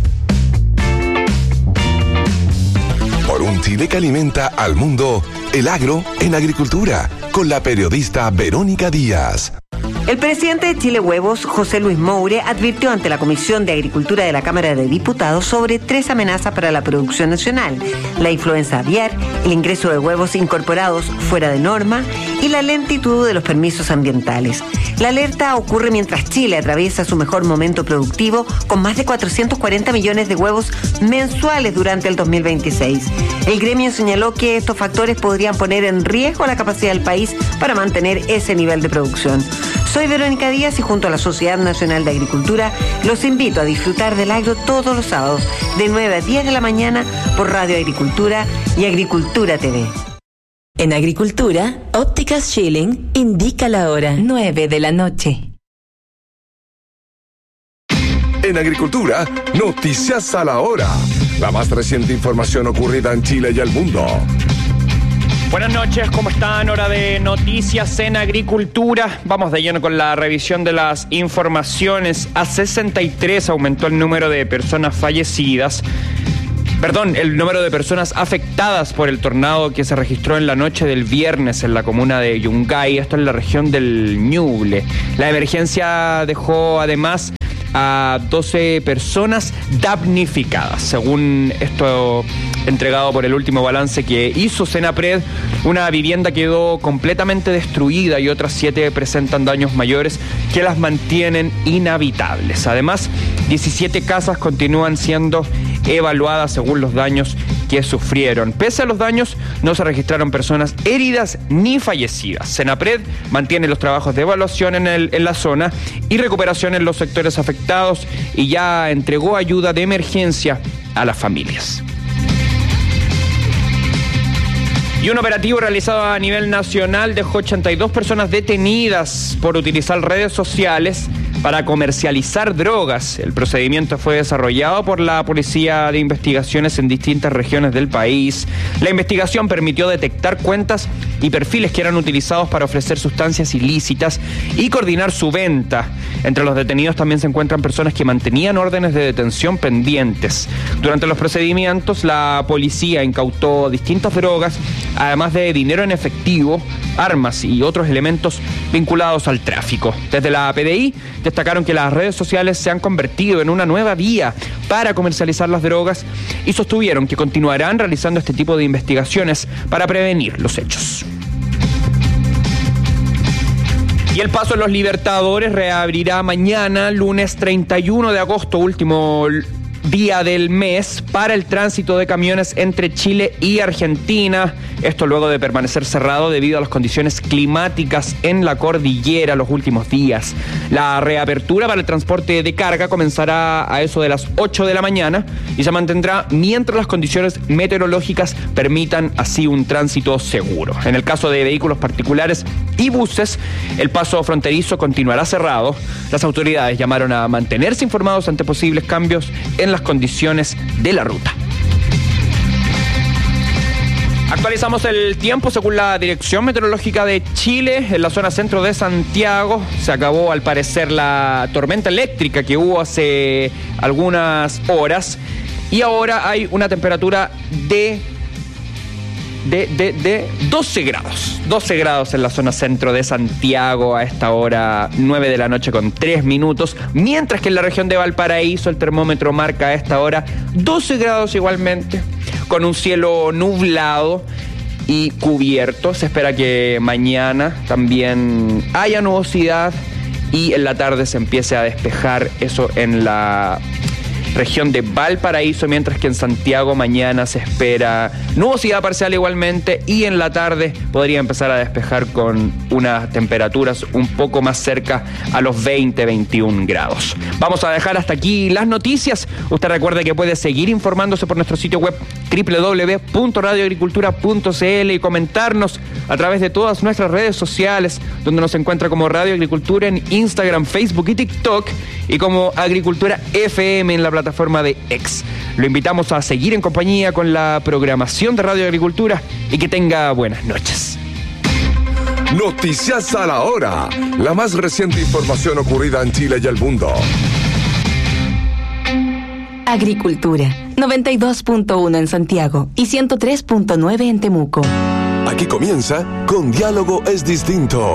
Por un Chile que alimenta al mundo, el agro en agricultura, con la periodista Verónica Díaz. El presidente de Chile Huevos, José Luis Moure, advirtió ante la Comisión de Agricultura de la Cámara de Diputados sobre 3 amenazas para la producción nacional: la influenza aviar, el ingreso de huevos incorporados fuera de norma y la lentitud de los permisos ambientales. La alerta ocurre mientras Chile atraviesa su mejor momento productivo con más de 440 millones de huevos mensuales durante el 2026. El gremio señaló que estos factores podrían poner en riesgo la capacidad del país para mantener ese nivel de producción. Soy Verónica Díaz y junto a la Sociedad Nacional de Agricultura los invito a disfrutar del agro todos los sábados de 9 a 10 de la mañana por Radio Agricultura y Agricultura TV. En Agricultura, Ópticas Schilling indica la hora 9 de la noche. En Agricultura, noticias a la hora. La más reciente información ocurrida en Chile y el mundo. Buenas noches, ¿cómo están? Hora de noticias en Agricultura. Vamos de lleno con la revisión de las informaciones. A 63 aumentó el número de personas fallecidas. El número de personas afectadas por el tornado que se registró en la noche del viernes en la comuna de Yungay, esto en la región del Ñuble. La emergencia dejó además a 12 personas damnificadas. Según esto entregado por el último balance que hizo Senapred, una vivienda quedó completamente destruida y otras 7 presentan daños mayores que las mantienen inhabitables. Además, 17 casas continúan siendo evaluadas según los daños que sufrieron. Pese a los daños, no se registraron personas heridas ni fallecidas. Senapred mantiene los trabajos de evaluación en la zona y recuperación en los sectores afectados y ya entregó ayuda de emergencia a las familias. Y un operativo realizado a nivel nacional dejó 82 personas detenidas por utilizar redes sociales para comercializar drogas. El procedimiento fue desarrollado por la Policía de Investigaciones en distintas regiones del país. La investigación permitió detectar cuentas y perfiles que eran utilizados para ofrecer sustancias ilícitas y coordinar su venta. Entre los detenidos también se encuentran personas que mantenían órdenes de detención pendientes. Durante los procedimientos, la policía incautó distintas drogas, además de dinero en efectivo, armas y otros elementos vinculados al tráfico. Desde la PDI destacaron que las redes sociales se han convertido en una nueva vía para comercializar las drogas y sostuvieron que continuarán realizando este tipo de investigaciones para prevenir los hechos. Y el paso a los Libertadores reabrirá mañana, lunes 31 de agosto, último día del mes, para el tránsito de camiones entre Chile y Argentina. Esto luego de permanecer cerrado debido a las condiciones climáticas en la cordillera los últimos días. La reapertura para el transporte de carga comenzará a eso de las 8 de la mañana y se mantendrá mientras las condiciones meteorológicas permitan así un tránsito seguro. En el caso de vehículos particulares y buses, el paso fronterizo continuará cerrado. Las autoridades llamaron a mantenerse informados ante posibles cambios en las condiciones de la ruta. Actualizamos el tiempo según la Dirección Meteorológica de Chile. En la zona centro de Santiago se acabó al parecer la tormenta eléctrica que hubo hace algunas horas y ahora hay una temperatura de 12 grados. 12 grados en la zona centro de Santiago a esta hora, 9 de la noche con 3 minutos. Mientras que en la región de Valparaíso el termómetro marca a esta hora 12 grados igualmente, con un cielo nublado y cubierto. Se espera que mañana también haya nubosidad y en la tarde se empiece a despejar, eso en la región de Valparaíso, mientras que en Santiago mañana se espera nubosidad parcial igualmente y en la tarde podría empezar a despejar con unas temperaturas un poco más cerca a los 20-21 grados. Vamos a dejar hasta aquí las noticias. Usted recuerde que puede seguir informándose por nuestro sitio web www.radioagricultura.cl y comentarnos a través de todas nuestras redes sociales, donde nos encuentra como Radio Agricultura en Instagram, Facebook y TikTok, y como Agricultura FM en la plataforma de X. Lo invitamos a seguir en compañía con la programación de Radio Agricultura y que tenga buenas noches. Noticias a la hora. La más reciente información ocurrida en Chile y el mundo. Agricultura, 92.1 en Santiago y 103.9 en Temuco. Aquí comienza Con Diálogo es Distinto.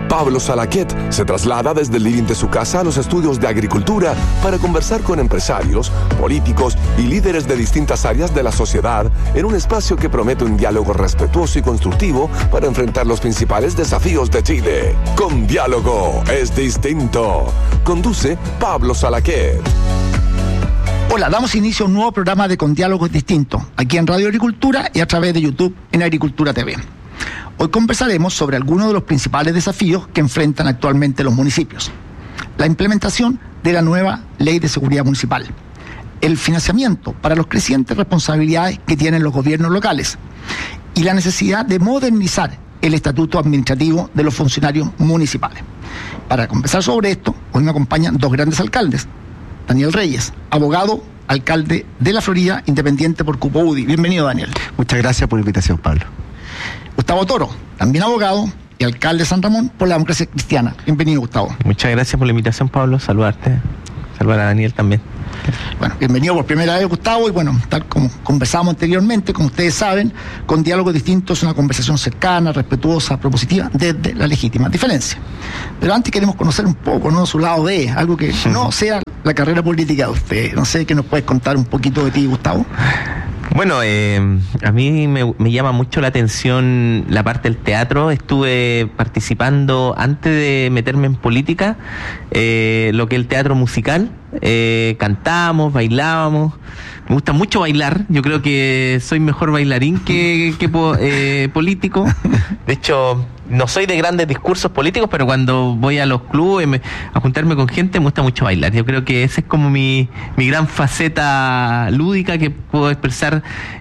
Pablo Salaquet se traslada desde el living de su casa a los estudios de agricultura para conversar con empresarios, políticos y líderes de distintas áreas de la sociedad en un espacio que promete un diálogo respetuoso y constructivo para enfrentar los principales desafíos de Chile. Con Diálogo es distinto. Conduce Pablo Salaquet. Hola, damos inicio a un nuevo programa de Con Diálogos Distintos, aquí en Radio Agricultura y a través de YouTube en Agricultura TV. Hoy conversaremos sobre algunos de los principales desafíos que enfrentan actualmente los municipios. La implementación de la nueva Ley de Seguridad Municipal, el financiamiento para las crecientes responsabilidades que tienen los gobiernos locales y la necesidad de modernizar el estatuto administrativo de los funcionarios municipales. Para conversar sobre esto, hoy me acompañan dos grandes alcaldes. Daniel Reyes, abogado, alcalde de La Florida, independiente por Cupo UDI. Bienvenido, Daniel. Muchas gracias por la invitación, Pablo. Gustavo Toro, también abogado y alcalde de San Ramón por la Democracia Cristiana. Bienvenido, Gustavo. Muchas gracias por la invitación, Pablo. Saludarte. Saludar a Daniel también. Bueno, bienvenido por primera vez, Gustavo, y bueno, tal como conversamos anteriormente, como ustedes saben, Con Diálogos Distintos es una conversación cercana, respetuosa, propositiva, desde la legítima diferencia. Pero antes queremos conocer un poco, ¿no?, su lado de algo que no sea la carrera política de usted. No sé, ¿qué nos puedes contar un poquito de ti, Gustavo? Bueno, a mí me llama mucho la atención la parte del teatro. Estuve participando, antes de meterme en política, lo que es el teatro musical. Cantábamos, bailábamos. Me gusta mucho bailar. Yo creo que soy mejor bailarín que político. De hecho, no soy de grandes discursos políticos, pero cuando voy a los clubes a juntarme con gente, me gusta mucho bailar. Yo creo que esa es como mi gran faceta lúdica que puedo expresar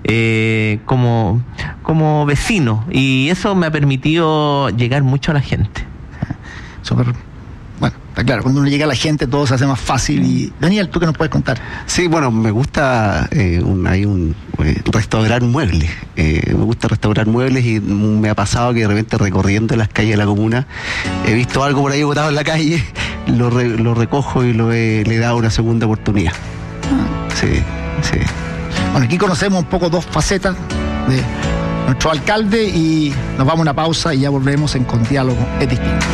como vecino. Y eso me ha permitido llegar mucho a la gente. Súper. Bueno, está claro, cuando uno llega a la gente todo se hace más fácil. Y Daniel, ¿tú qué nos puedes contar? Sí, bueno, me gusta restaurar muebles. Me gusta restaurar muebles y me ha pasado que de repente recorriendo las calles de la comuna he visto algo por ahí botado en la calle, lo recojo y le he dado una segunda oportunidad. Sí. Bueno, aquí conocemos un poco dos facetas de nuestro alcalde y nos vamos a una pausa y ya volvemos en Con Diálogo es Distinto.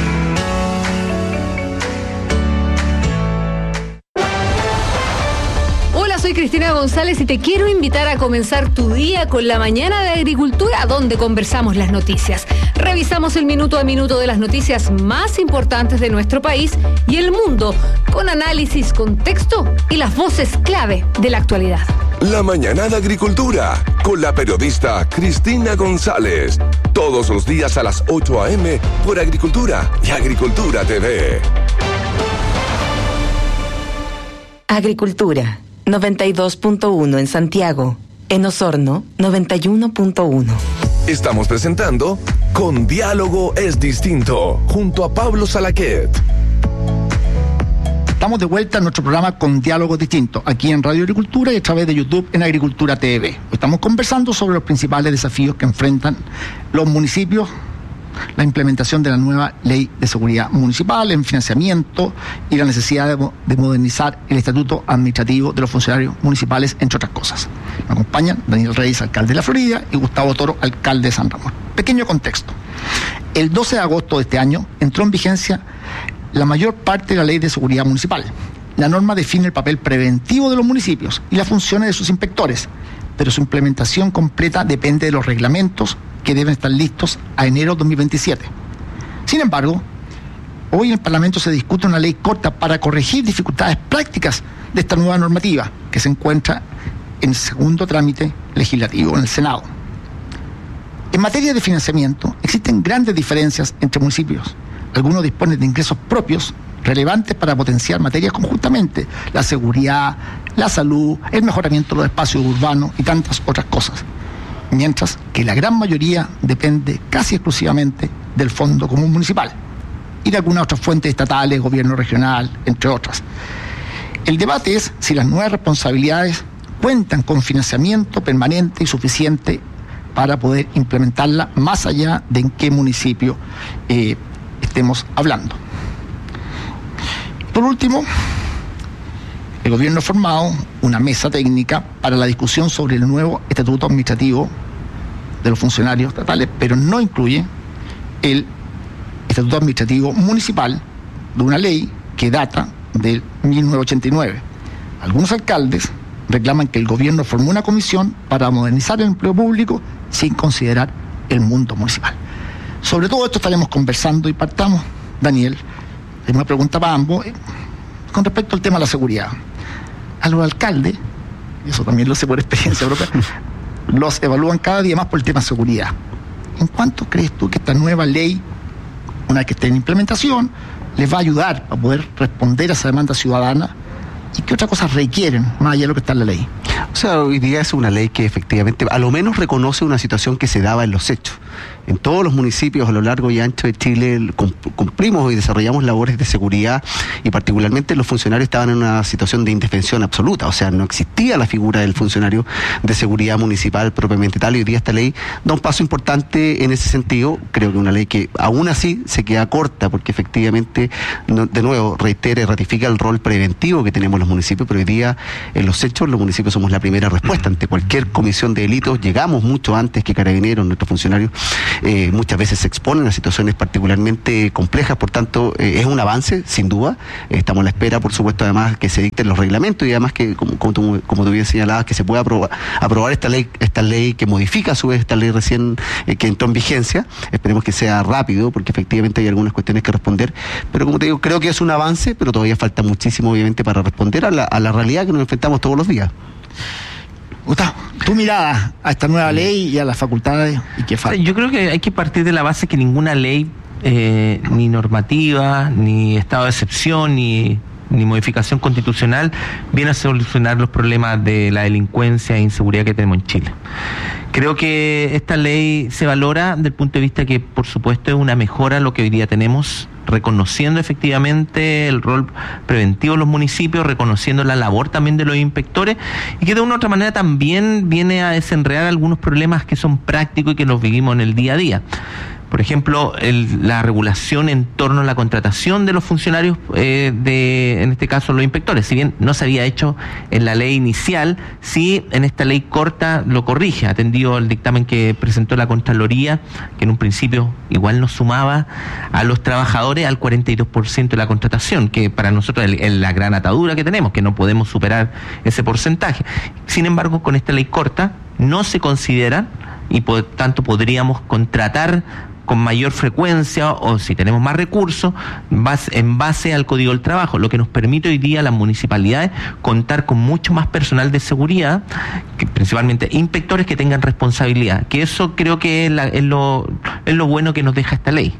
Soy Cristina González y te quiero invitar a comenzar tu día con la mañana de Agricultura, donde conversamos las noticias. Revisamos el minuto a minuto de las noticias más importantes de nuestro país y el mundo, con análisis, contexto y las voces clave de la actualidad. La mañana de Agricultura, con la periodista Cristina González. Todos los días a las 8 a.m. por Agricultura y Agricultura TV. Agricultura 92.1 en Santiago, en Osorno 91.1. Estamos presentando Con Diálogo es Distinto, junto a Pablo Salaquet. Estamos de vuelta en nuestro programa Con Diálogos Distintos, aquí en Radio Agricultura y a través de YouTube en Agricultura TV. Estamos conversando sobre los principales desafíos que enfrentan los municipios, la implementación de la nueva Ley de Seguridad Municipal, el financiamiento y la necesidad de modernizar el estatuto administrativo de los funcionarios municipales, entre otras cosas. Me acompañan Daniel Reyes, alcalde de La Florida, y Gustavo Toro, alcalde de San Ramón. Pequeño contexto. El 12 de agosto de este año entró en vigencia la mayor parte de la Ley de Seguridad Municipal. La norma define el papel preventivo de los municipios y las funciones de sus inspectores, pero su implementación completa depende de los reglamentos que deben estar listos a enero de 2027. Sin embargo, hoy en el Parlamento se discute una ley corta para corregir dificultades prácticas de esta nueva normativa que se encuentra en el segundo trámite legislativo en el Senado. En materia de financiamiento, existen grandes diferencias entre municipios. Algunos disponen de ingresos propios relevantes para potenciar materias como justamente la seguridad, la salud, el mejoramiento de los espacios urbanos y tantas otras cosas. Mientras que la gran mayoría depende casi exclusivamente del Fondo Común Municipal y de algunas otras fuentes estatales, gobierno regional, entre otras. El debate es si las nuevas responsabilidades cuentan con financiamiento permanente y suficiente para poder implementarla más allá de en qué municipio estemos hablando. Por último, el gobierno ha formado una mesa técnica para la discusión sobre el nuevo estatuto administrativo de los funcionarios estatales, pero no incluye el Estatuto Administrativo Municipal de una ley que data de 1989. Algunos alcaldes reclaman que el gobierno formó una comisión para modernizar el empleo público sin considerar el mundo municipal. Sobre todo esto estaremos conversando y partamos, Daniel, es una pregunta para ambos, con respecto al tema de la seguridad. A los alcaldes, y eso también lo sé por experiencia propia, los evalúan cada día más por el tema de seguridad. ¿En cuánto crees tú que esta nueva ley, una vez que esté en implementación, les va a ayudar a poder responder a esa demanda ciudadana? ¿Y qué otras cosas requieren, más allá de lo que está en la ley? O sea, hoy día es una ley que efectivamente, a lo menos reconoce una situación que se daba en los hechos. En todos los municipios a lo largo y ancho de Chile cumplimos y desarrollamos labores de seguridad, y particularmente los funcionarios estaban en una situación de indefensión absoluta. O sea, no existía la figura del funcionario de seguridad municipal propiamente tal, y hoy día esta ley da un paso importante en ese sentido. Creo que una ley que aún así se queda corta, porque efectivamente, de nuevo, reitera y ratifica el rol preventivo que tenemos los municipios, pero hoy día en los hechos los municipios somos la primera respuesta ante cualquier comisión de delitos. Llegamos mucho antes que Carabineros, nuestros funcionarios muchas veces se exponen a situaciones particularmente complejas, por tanto es un avance, sin duda. Estamos a la espera, por supuesto, además que se dicten los reglamentos, y además que, como tú bien señalabas, que se pueda aprobar esta ley que modifica a su vez esta ley recién que entró en vigencia. Esperemos que sea rápido, porque efectivamente hay algunas cuestiones que responder, pero como te digo, creo que es un avance, pero todavía falta muchísimo, obviamente, para responder a la realidad que nos enfrentamos todos los días. Gustavo, tu mirada a esta nueva ley y a las facultades y qué falta. Yo creo que hay que partir de la base que ninguna ley, ni normativa, ni estado de excepción, ni modificación constitucional viene a solucionar los problemas de la delincuencia e inseguridad que tenemos en Chile. Creo que esta ley se valora desde el punto de vista que, por supuesto, es una mejora a lo que hoy día tenemos, reconociendo efectivamente el rol preventivo de los municipios, reconociendo la labor también de los inspectores, y que de una u otra manera también viene a desenredar algunos problemas que son prácticos y que los vivimos en el día a día. Por ejemplo, la regulación en torno a la contratación de los funcionarios, en este caso los inspectores. Si bien no se había hecho en la ley inicial, sí en esta ley corta lo corrige, atendido al dictamen que presentó la Contraloría, que en un principio igual nos sumaba a los trabajadores al 42% de la contratación, que para nosotros es la gran atadura que tenemos, que no podemos superar ese porcentaje. Sin embargo, con esta ley corta no se considera, y por tanto podríamos contratar con mayor frecuencia, o si tenemos más recursos, en base al Código del Trabajo, lo que nos permite hoy día a las municipalidades contar con mucho más personal de seguridad, principalmente inspectores que tengan responsabilidad, que eso creo que es lo bueno que nos deja esta ley.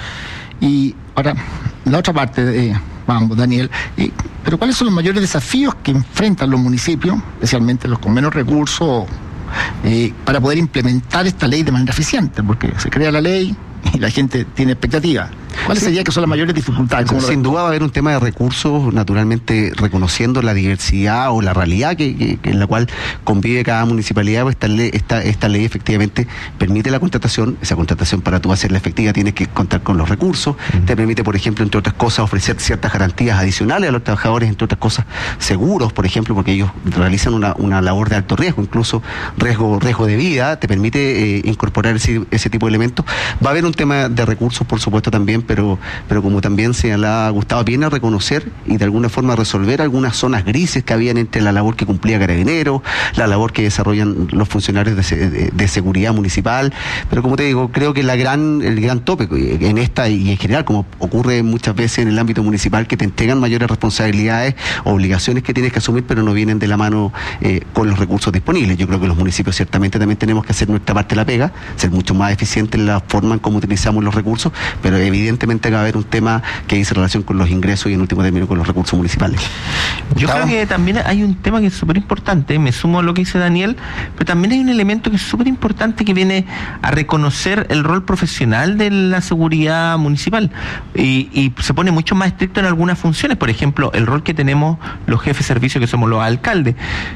Y ahora, la otra parte, vamos, Daniel, pero ¿cuáles son los mayores desafíos que enfrentan los municipios, especialmente los con menos recursos, para poder implementar esta ley de manera eficiente? Porque se crea la ley y la gente tiene expectativas. ¿Cuáles serían que son las mayores dificultades? Sin duda va a haber un tema de recursos, naturalmente reconociendo la diversidad o la realidad que en la cual convive cada municipalidad. Pues esta ley efectivamente permite la contratación. Esa contratación, para tú hacerla efectiva, tienes que contar con los recursos. Te permite, por ejemplo, entre otras cosas, ofrecer ciertas garantías adicionales a los trabajadores, entre otras cosas, seguros, por ejemplo, porque ellos realizan una labor de alto riesgo, incluso riesgo de vida. Te permite incorporar ese tipo de elementos. Va a haber un tema de recursos, por supuesto, también, pero como también señalaba Gustavo, viene a reconocer y de alguna forma resolver algunas zonas grises que habían entre la labor que cumplía Carabineros, la labor que desarrollan los funcionarios de seguridad municipal. Pero como te digo, creo que el gran tope en esta y en general, como ocurre muchas veces en el ámbito municipal, que te entregan mayores responsabilidades, obligaciones que tienes que asumir, pero no vienen de la mano con los recursos disponibles. Yo creo que los municipios ciertamente también tenemos que hacer nuestra parte de la pega, ser mucho más eficientes en la forma en cómo utilizamos los recursos, pero evidentemente va a haber un tema que dice relación con los ingresos y en último término con los recursos municipales. Yo creo que también hay un tema que es súper importante, me sumo a lo que dice Daniel, pero también hay un elemento que es súper importante que viene a reconocer el rol profesional de la seguridad municipal y se pone mucho más estricto en algunas funciones. Por ejemplo, el rol que tenemos los jefes de servicio, que somos los alcaldes,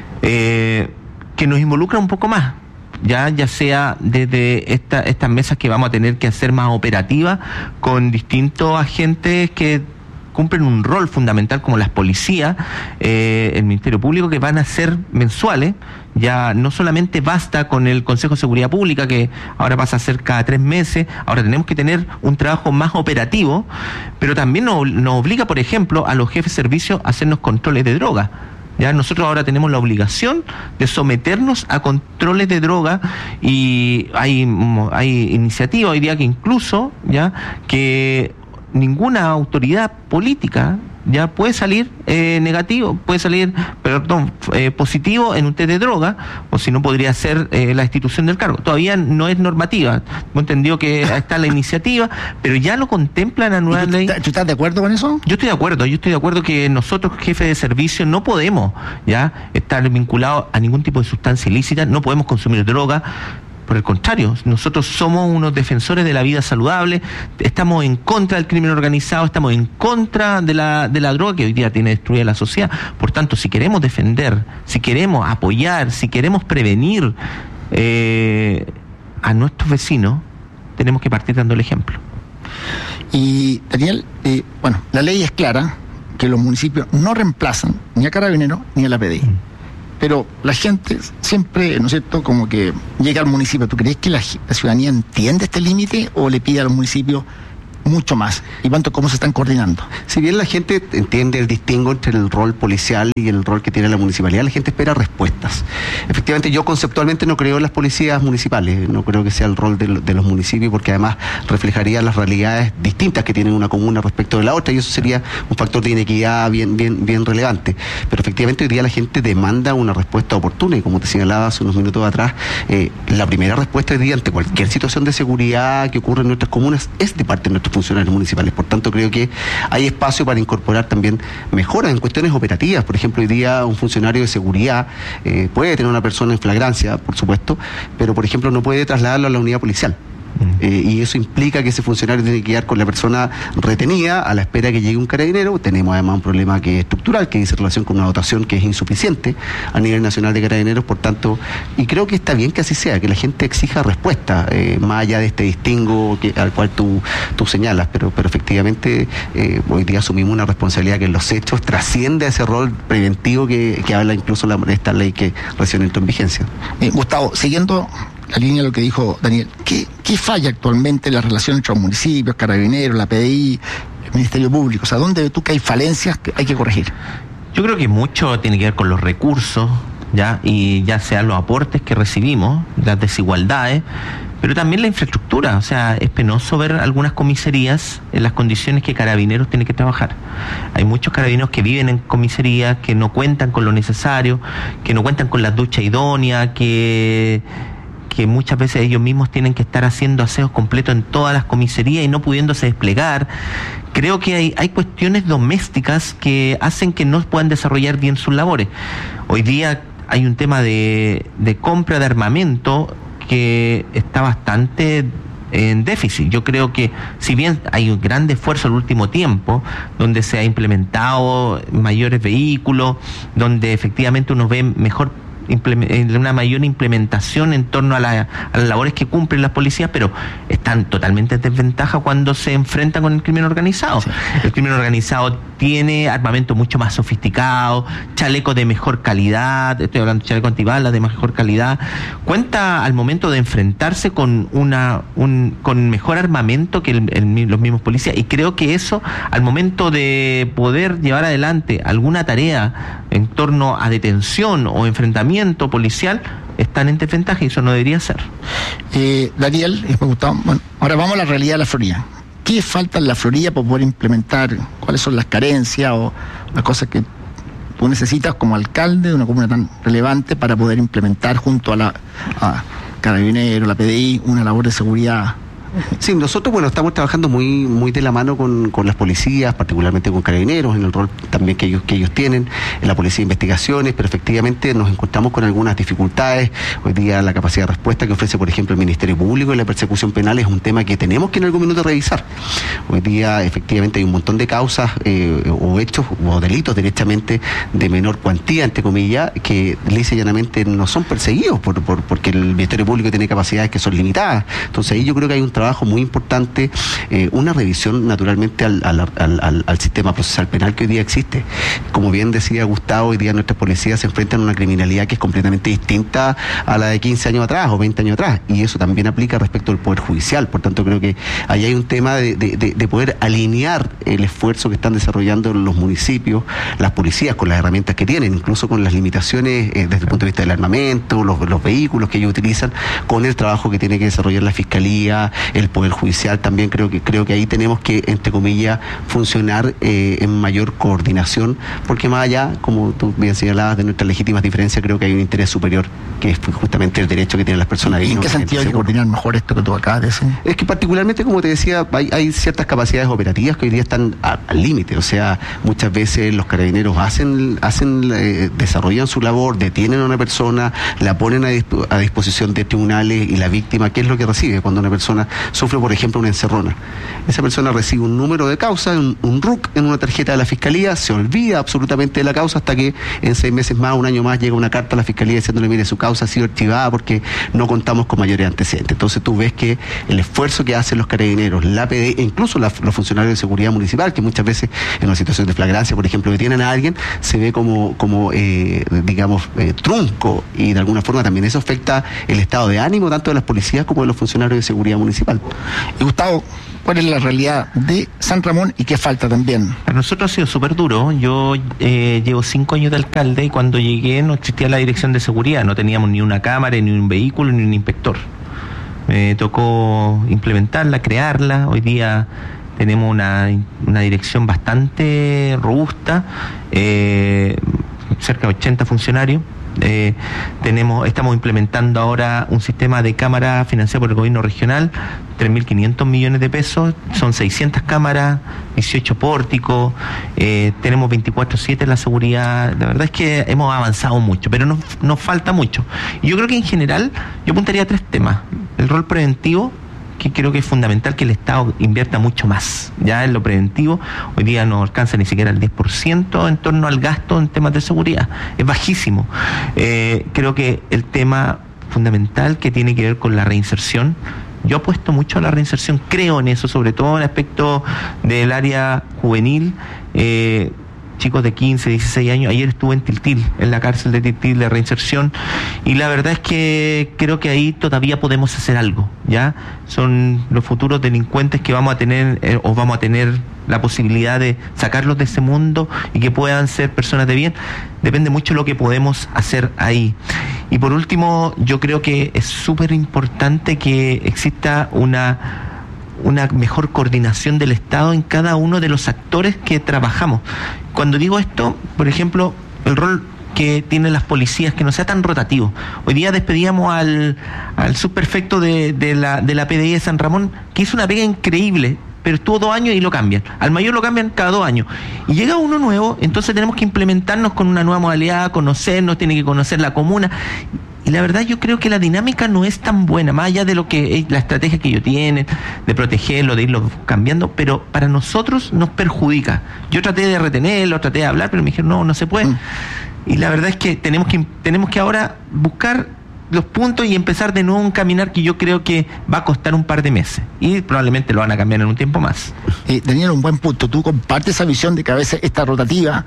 que nos involucra un poco más. Ya sea desde estas mesas que vamos a tener que hacer más operativas con distintos agentes que cumplen un rol fundamental como las policías, el Ministerio Público, que van a ser mensuales. Ya no solamente basta con el Consejo de Seguridad Pública, que ahora pasa a ser cada 3 meses, ahora tenemos que tener un trabajo más operativo, pero también nos obliga, por ejemplo, a los jefes de servicio a hacernos controles de droga. Ya nosotros ahora tenemos la obligación de someternos a controles de droga, y hay iniciativas hoy día que incluso que ninguna autoridad política ya puede salir negativo, puede salir, positivo en un test de droga, o si no podría ser la institución del cargo. Todavía no es normativa. Hemos entendido que está la iniciativa, pero ya lo contempla la nueva ley. ¿Tú estás de acuerdo con eso? Yo estoy de acuerdo que nosotros, jefes de servicio, no podemos ya estar vinculados a ningún tipo de sustancia ilícita, no podemos consumir droga. Por el contrario, nosotros somos unos defensores de la vida saludable, estamos en contra del crimen organizado, estamos en contra de la droga que hoy día tiene destruida la sociedad. Por tanto, si queremos defender, si queremos apoyar, si queremos prevenir a nuestros vecinos, tenemos que partir dando el ejemplo. Y Daniel, la ley es clara, que los municipios no reemplazan ni a Carabineros ni a la PDI. Pero la gente siempre, ¿no es cierto?, como que llega al municipio. ¿Tú crees que la ciudadanía entiende este límite o le pide a los municipios mucho más? ¿Y cómo se están coordinando? Si bien la gente entiende el distingo entre el rol policial y el rol que tiene la municipalidad, la gente espera respuestas. Efectivamente, yo conceptualmente no creo en las policías municipales, no creo que sea el rol de los municipios, porque además reflejaría las realidades distintas que tiene una comuna respecto de la otra, y eso sería un factor de inequidad bien relevante. Pero efectivamente hoy día la gente demanda una respuesta oportuna, y como te señalaba hace unos minutos atrás, la primera respuesta hoy día ante cualquier situación de seguridad que ocurre en nuestras comunas es de parte de nuestros funcionarios municipales. Por tanto, creo que hay espacio para incorporar también mejoras en cuestiones operativas. Por ejemplo, hoy día un funcionario de seguridad puede tener una persona en flagrancia, por supuesto, pero por ejemplo no puede trasladarlo a la unidad policial. Y eso implica que ese funcionario tiene que quedar con la persona retenida a la espera que llegue un carabinero. Tenemos además un problema que es estructural, que dice relación con una dotación que es insuficiente a nivel nacional de carabineros. Por tanto, y creo que está bien que así sea, que la gente exija respuesta, más allá de este distingo al cual tú señalas, pero efectivamente hoy día asumimos una responsabilidad que en los hechos trasciende a ese rol preventivo que habla incluso esta ley que recién entró en vigencia. Gustavo, siguiendo la línea de lo que dijo Daniel, ¿qué falla actualmente en la relación entre los municipios, Carabineros, la PDI, el Ministerio Público? O sea, ¿dónde ve tú que hay falencias que hay que corregir? Yo creo que mucho tiene que ver con los recursos, y ya sean los aportes que recibimos, las desigualdades, pero también la infraestructura. O sea, es penoso ver algunas comisarías en las condiciones que Carabineros tiene que trabajar. Hay muchos carabineros que viven en comisarías, que no cuentan con lo necesario, que no cuentan con las duchas idóneas, que muchas veces ellos mismos tienen que estar haciendo aseos completos en todas las comisarías y no pudiéndose desplegar. Creo que hay cuestiones domésticas que hacen que no puedan desarrollar bien sus labores. Hoy día hay un tema de compra de armamento que está bastante en déficit. Yo creo que si bien hay un gran esfuerzo en el último tiempo, donde se ha implementado mayores vehículos, donde efectivamente uno ve una mayor implementación en torno a las labores que cumplen las policías, pero están totalmente en desventaja cuando se enfrentan con el crimen organizado. Sí. El crimen organizado tiene armamento mucho más sofisticado, chalecos de mejor calidad, estoy hablando de chalecos antibalas de mejor calidad, cuenta al momento de enfrentarse con con mejor armamento que los mismos policías, y creo que eso, al momento de poder llevar adelante alguna tarea en torno a detención o enfrentamiento policial, están en desventaja, y eso no debería ser. Daniel, me gustaba. Bueno, ahora vamos a la realidad de la Florida. ¿Qué falta en la Florida para poder implementar? ¿Cuáles son las carencias o las cosas que tú necesitas como alcalde de una comuna tan relevante para poder implementar junto a Carabineros, la PDI, una labor de seguridad? Sí, nosotros estamos trabajando muy de la mano con las policías, particularmente con Carabineros, en el rol también que ellos tienen, en la Policía de Investigaciones, pero efectivamente nos encontramos con algunas dificultades. Hoy día la capacidad de respuesta que ofrece, por ejemplo, el Ministerio Público y la persecución penal es un tema que tenemos que en algún minuto revisar. Hoy día efectivamente hay un montón de causas o hechos o delitos directamente de menor cuantía, entre comillas, que lisa y llanamente no son perseguidos porque el Ministerio Público tiene capacidades que son limitadas. Entonces ahí yo creo que hay un trabajo trabajo muy importante, una revisión naturalmente al sistema procesal penal que hoy día existe. Como bien decía Gustavo, hoy día nuestras policías se enfrentan a una criminalidad que es completamente distinta a la de 15 años atrás o 20 años atrás, y eso también aplica respecto al Poder Judicial. Por tanto, creo que ahí hay un tema de poder alinear el esfuerzo que están desarrollando los municipios, las policías, con las herramientas que tienen, incluso con las limitaciones desde el punto de vista del armamento, los vehículos que ellos utilizan, con el trabajo que tiene que desarrollar la Fiscalía, el Poder Judicial. También creo que ahí tenemos que, entre comillas, funcionar en mayor coordinación, porque más allá, como tú bien señalabas, de nuestras legítimas diferencias, creo que hay un interés superior, que es justamente el derecho que tienen las personas. ¿Y en qué sentido hay que coordinar mejor esto que tú acabas de decir? Es que particularmente, como te decía, hay ciertas capacidades operativas que hoy día están al límite. O sea, muchas veces los carabineros desarrollan su labor, detienen a una persona, la ponen a disposición de tribunales, y la víctima, ¿qué es lo que recibe cuando una persona sufre, por ejemplo, una encerrona? Esa persona recibe un número de causa, un RUC en una tarjeta de la Fiscalía, se olvida absolutamente de la causa hasta que en 6 meses más, un año más, llega una carta a la Fiscalía diciéndole: mire, su causa ha sido archivada porque no contamos con mayores antecedentes. Entonces tú ves que el esfuerzo que hacen los carabineros, la PDI, e incluso los funcionarios de seguridad municipal, que muchas veces en una situación de flagrancia, por ejemplo, detienen a alguien, se ve como trunco, y de alguna forma también eso afecta el estado de ánimo tanto de las policías como de los funcionarios de seguridad municipal. Y Gustavo, ¿cuál es la realidad de San Ramón y qué falta también? Para nosotros ha sido súper duro. Yo llevo 5 años de alcalde, y cuando llegué no existía la dirección de seguridad, no teníamos ni una cámara, ni un vehículo, ni un inspector. Me tocó implementarla, crearla. Hoy día tenemos una dirección bastante robusta, cerca de 80 funcionarios. Estamos implementando ahora un sistema de cámara financiado por el gobierno regional, 3.500 millones de pesos, son 600 cámaras, 18 pórticos, tenemos 24/7 en la seguridad. La verdad es que hemos avanzado mucho, pero nos falta mucho. Y yo creo que en general yo apuntaría a 3 temas: el rol preventivo, que creo que es fundamental que el Estado invierta mucho más ya en lo preventivo. Hoy día no alcanza ni siquiera el 10% en torno al gasto en temas de seguridad, es bajísimo. Creo que el tema fundamental que tiene que ver con la reinserción, yo apuesto mucho a la reinserción, creo en eso, sobre todo en el aspecto del área juvenil. Chicos de 15, 16 años, ayer estuve en Tiltil, en la cárcel de Tiltil de reinserción, y la verdad es que creo que ahí todavía podemos hacer algo, ¿ya? Son los futuros delincuentes que vamos a tener, o vamos a tener la posibilidad de sacarlos de ese mundo y que puedan ser personas de bien. Depende mucho de lo que podemos hacer ahí. Y por último, yo creo que es súper importante que exista una mejor coordinación del Estado en cada uno de los actores que trabajamos. Cuando digo esto, por ejemplo, el rol que tienen las policías, que no sea tan rotativo. Hoy día despedíamos al subprefecto de la PDI de San Ramón, que hizo una pega increíble, pero estuvo 2 años y lo cambian. Al mayor lo cambian cada 2 años. Y llega uno nuevo, entonces tenemos que implementarnos con una nueva modalidad, conocernos, tiene que conocer la comuna. Y la verdad yo creo que la dinámica no es tan buena, más allá de lo que es la estrategia que ellos tienen, de protegerlo, de irlo cambiando, pero para nosotros nos perjudica. Yo traté de retenerlo, traté de hablar, pero me dijeron no se puede. Y la verdad es que tenemos que ahora buscar los puntos y empezar de nuevo un caminar que yo creo que va a costar un par de meses. Y probablemente lo van a cambiar en un tiempo más. Daniel, un buen punto. Tú compartes esa visión de que a veces esta rotativa,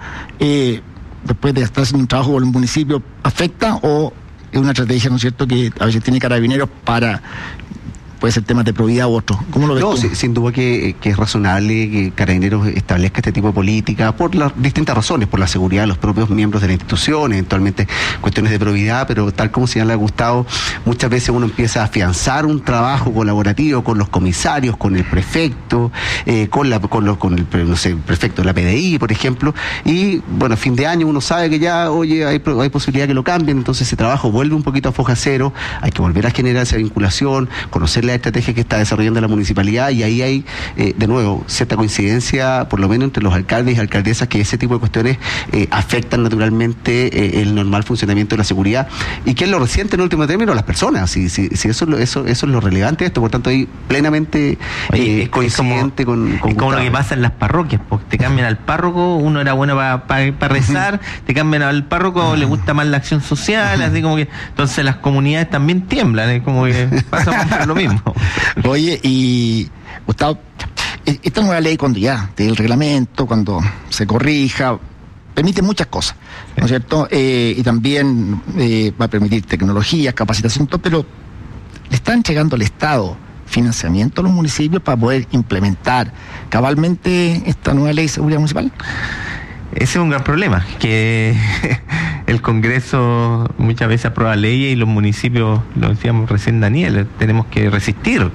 después de estar haciendo un trabajo con el municipio, afecta, o es una estrategia, ¿no es cierto?, que a veces tiene carabineros para, puede ser temas de probidad u otro. ¿Cómo lo ves tú? Sin duda que es razonable que Carabineros establezca este tipo de política por las distintas razones, por la seguridad de los propios miembros de la institución, eventualmente cuestiones de probidad, pero tal como señala Gustavo, muchas veces uno empieza a afianzar un trabajo colaborativo con los comisarios, con el prefecto, con el prefecto de la PDI, por ejemplo, y bueno, a fin de año uno sabe que ya, hay posibilidad que lo cambien, entonces ese trabajo vuelve un poquito a foja cero, hay que volver a generar esa vinculación, conocer la estrategia que está desarrollando la municipalidad, y ahí hay, de nuevo, cierta coincidencia, por lo menos entre los alcaldes y alcaldesas, que ese tipo de cuestiones afectan naturalmente el normal funcionamiento de la seguridad, y que es lo reciente en último término, las personas. Si eso es lo relevante de esto, por tanto ahí plenamente coincidente con como lo que pasa en las parroquias, porque te cambian al párroco, uno era bueno para rezar, te cambian al párroco, le gusta más la acción social, así como que entonces las comunidades también tiemblan, es como que pasa lo mismo. Vamos. Oye, y Gustavo, esta nueva ley, cuando ya del reglamento, cuando se corrija, permite muchas cosas, ¿no es cierto? Y también va a permitir tecnologías, capacitación, todo, pero le está entregando al Estado financiamiento a los municipios para poder implementar cabalmente esta nueva ley de seguridad municipal. Ese es un gran problema, que el Congreso muchas veces aprueba leyes y los municipios, lo decíamos recién Daniel, tenemos que resistir.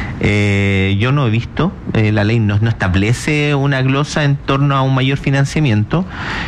Yo no he visto, la ley no establece una glosa en torno a un mayor financiamiento,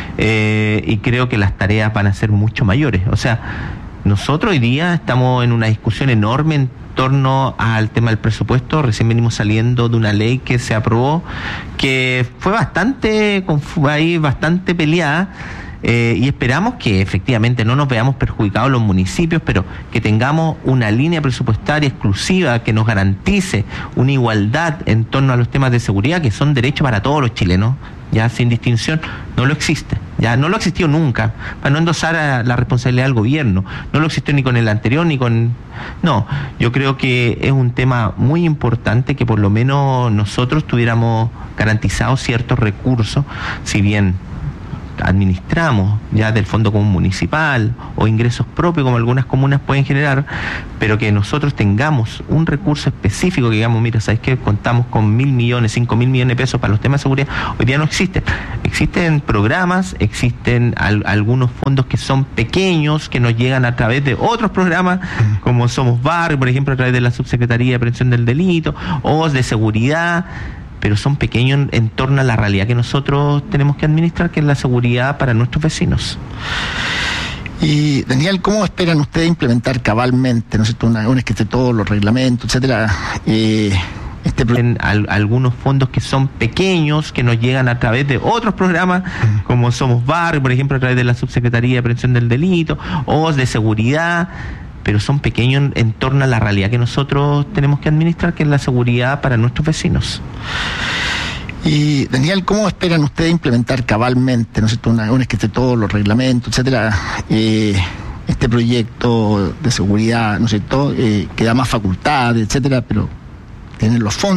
y creo que las tareas van a ser mucho mayores. O sea, nosotros hoy día estamos en una discusión enorme en torno al tema del presupuesto. Recién venimos saliendo de una ley que se aprobó, que fue bastante peleada, y esperamos que efectivamente no nos veamos perjudicados los municipios, pero que tengamos una línea presupuestaria exclusiva que nos garantice una igualdad en torno a los temas de seguridad, que son derechos para todos los chilenos, ya sin distinción. No lo existe, ya no lo existió nunca, para no endosar a la responsabilidad del gobierno, no lo existió ni con el anterior ni con... No, yo creo que es un tema muy importante que por lo menos nosotros tuviéramos garantizados ciertos recursos, si bien administramos ya del Fondo Común Municipal o ingresos propios como algunas comunas pueden generar, pero que nosotros tengamos un recurso específico que digamos, mira, ¿sabes qué? Contamos con 1.000 millones, 5.000 millones de pesos para los temas de seguridad. Hoy día no existen. Existen programas, existen algunos fondos que son pequeños, que nos llegan a través de otros programas, como Somos Barrio, por ejemplo, a través de la Subsecretaría de Prevención del Delito, o de Seguridad, pero son pequeños en torno a la realidad que nosotros tenemos que administrar, que es la seguridad para nuestros vecinos. Y Daniel, ¿cómo esperan ustedes implementar cabalmente, ¿no es cierto?, una vez que esté todos los reglamentos, etcétera, algunos fondos que son pequeños, que nos llegan a través de otros programas, como Somos Barrio, por ejemplo, a través de la Subsecretaría de Prevención del Delito, o de Seguridad, pero son pequeños en torno a la realidad que nosotros tenemos que administrar, que es la seguridad para nuestros vecinos. Y Daniel, ¿cómo esperan ustedes implementar cabalmente, ¿no es cierto?, una vez que esté todos los reglamentos, etcétera, este proyecto de seguridad, ¿no es cierto?, que da más facultades, etcétera, pero tienen los fondos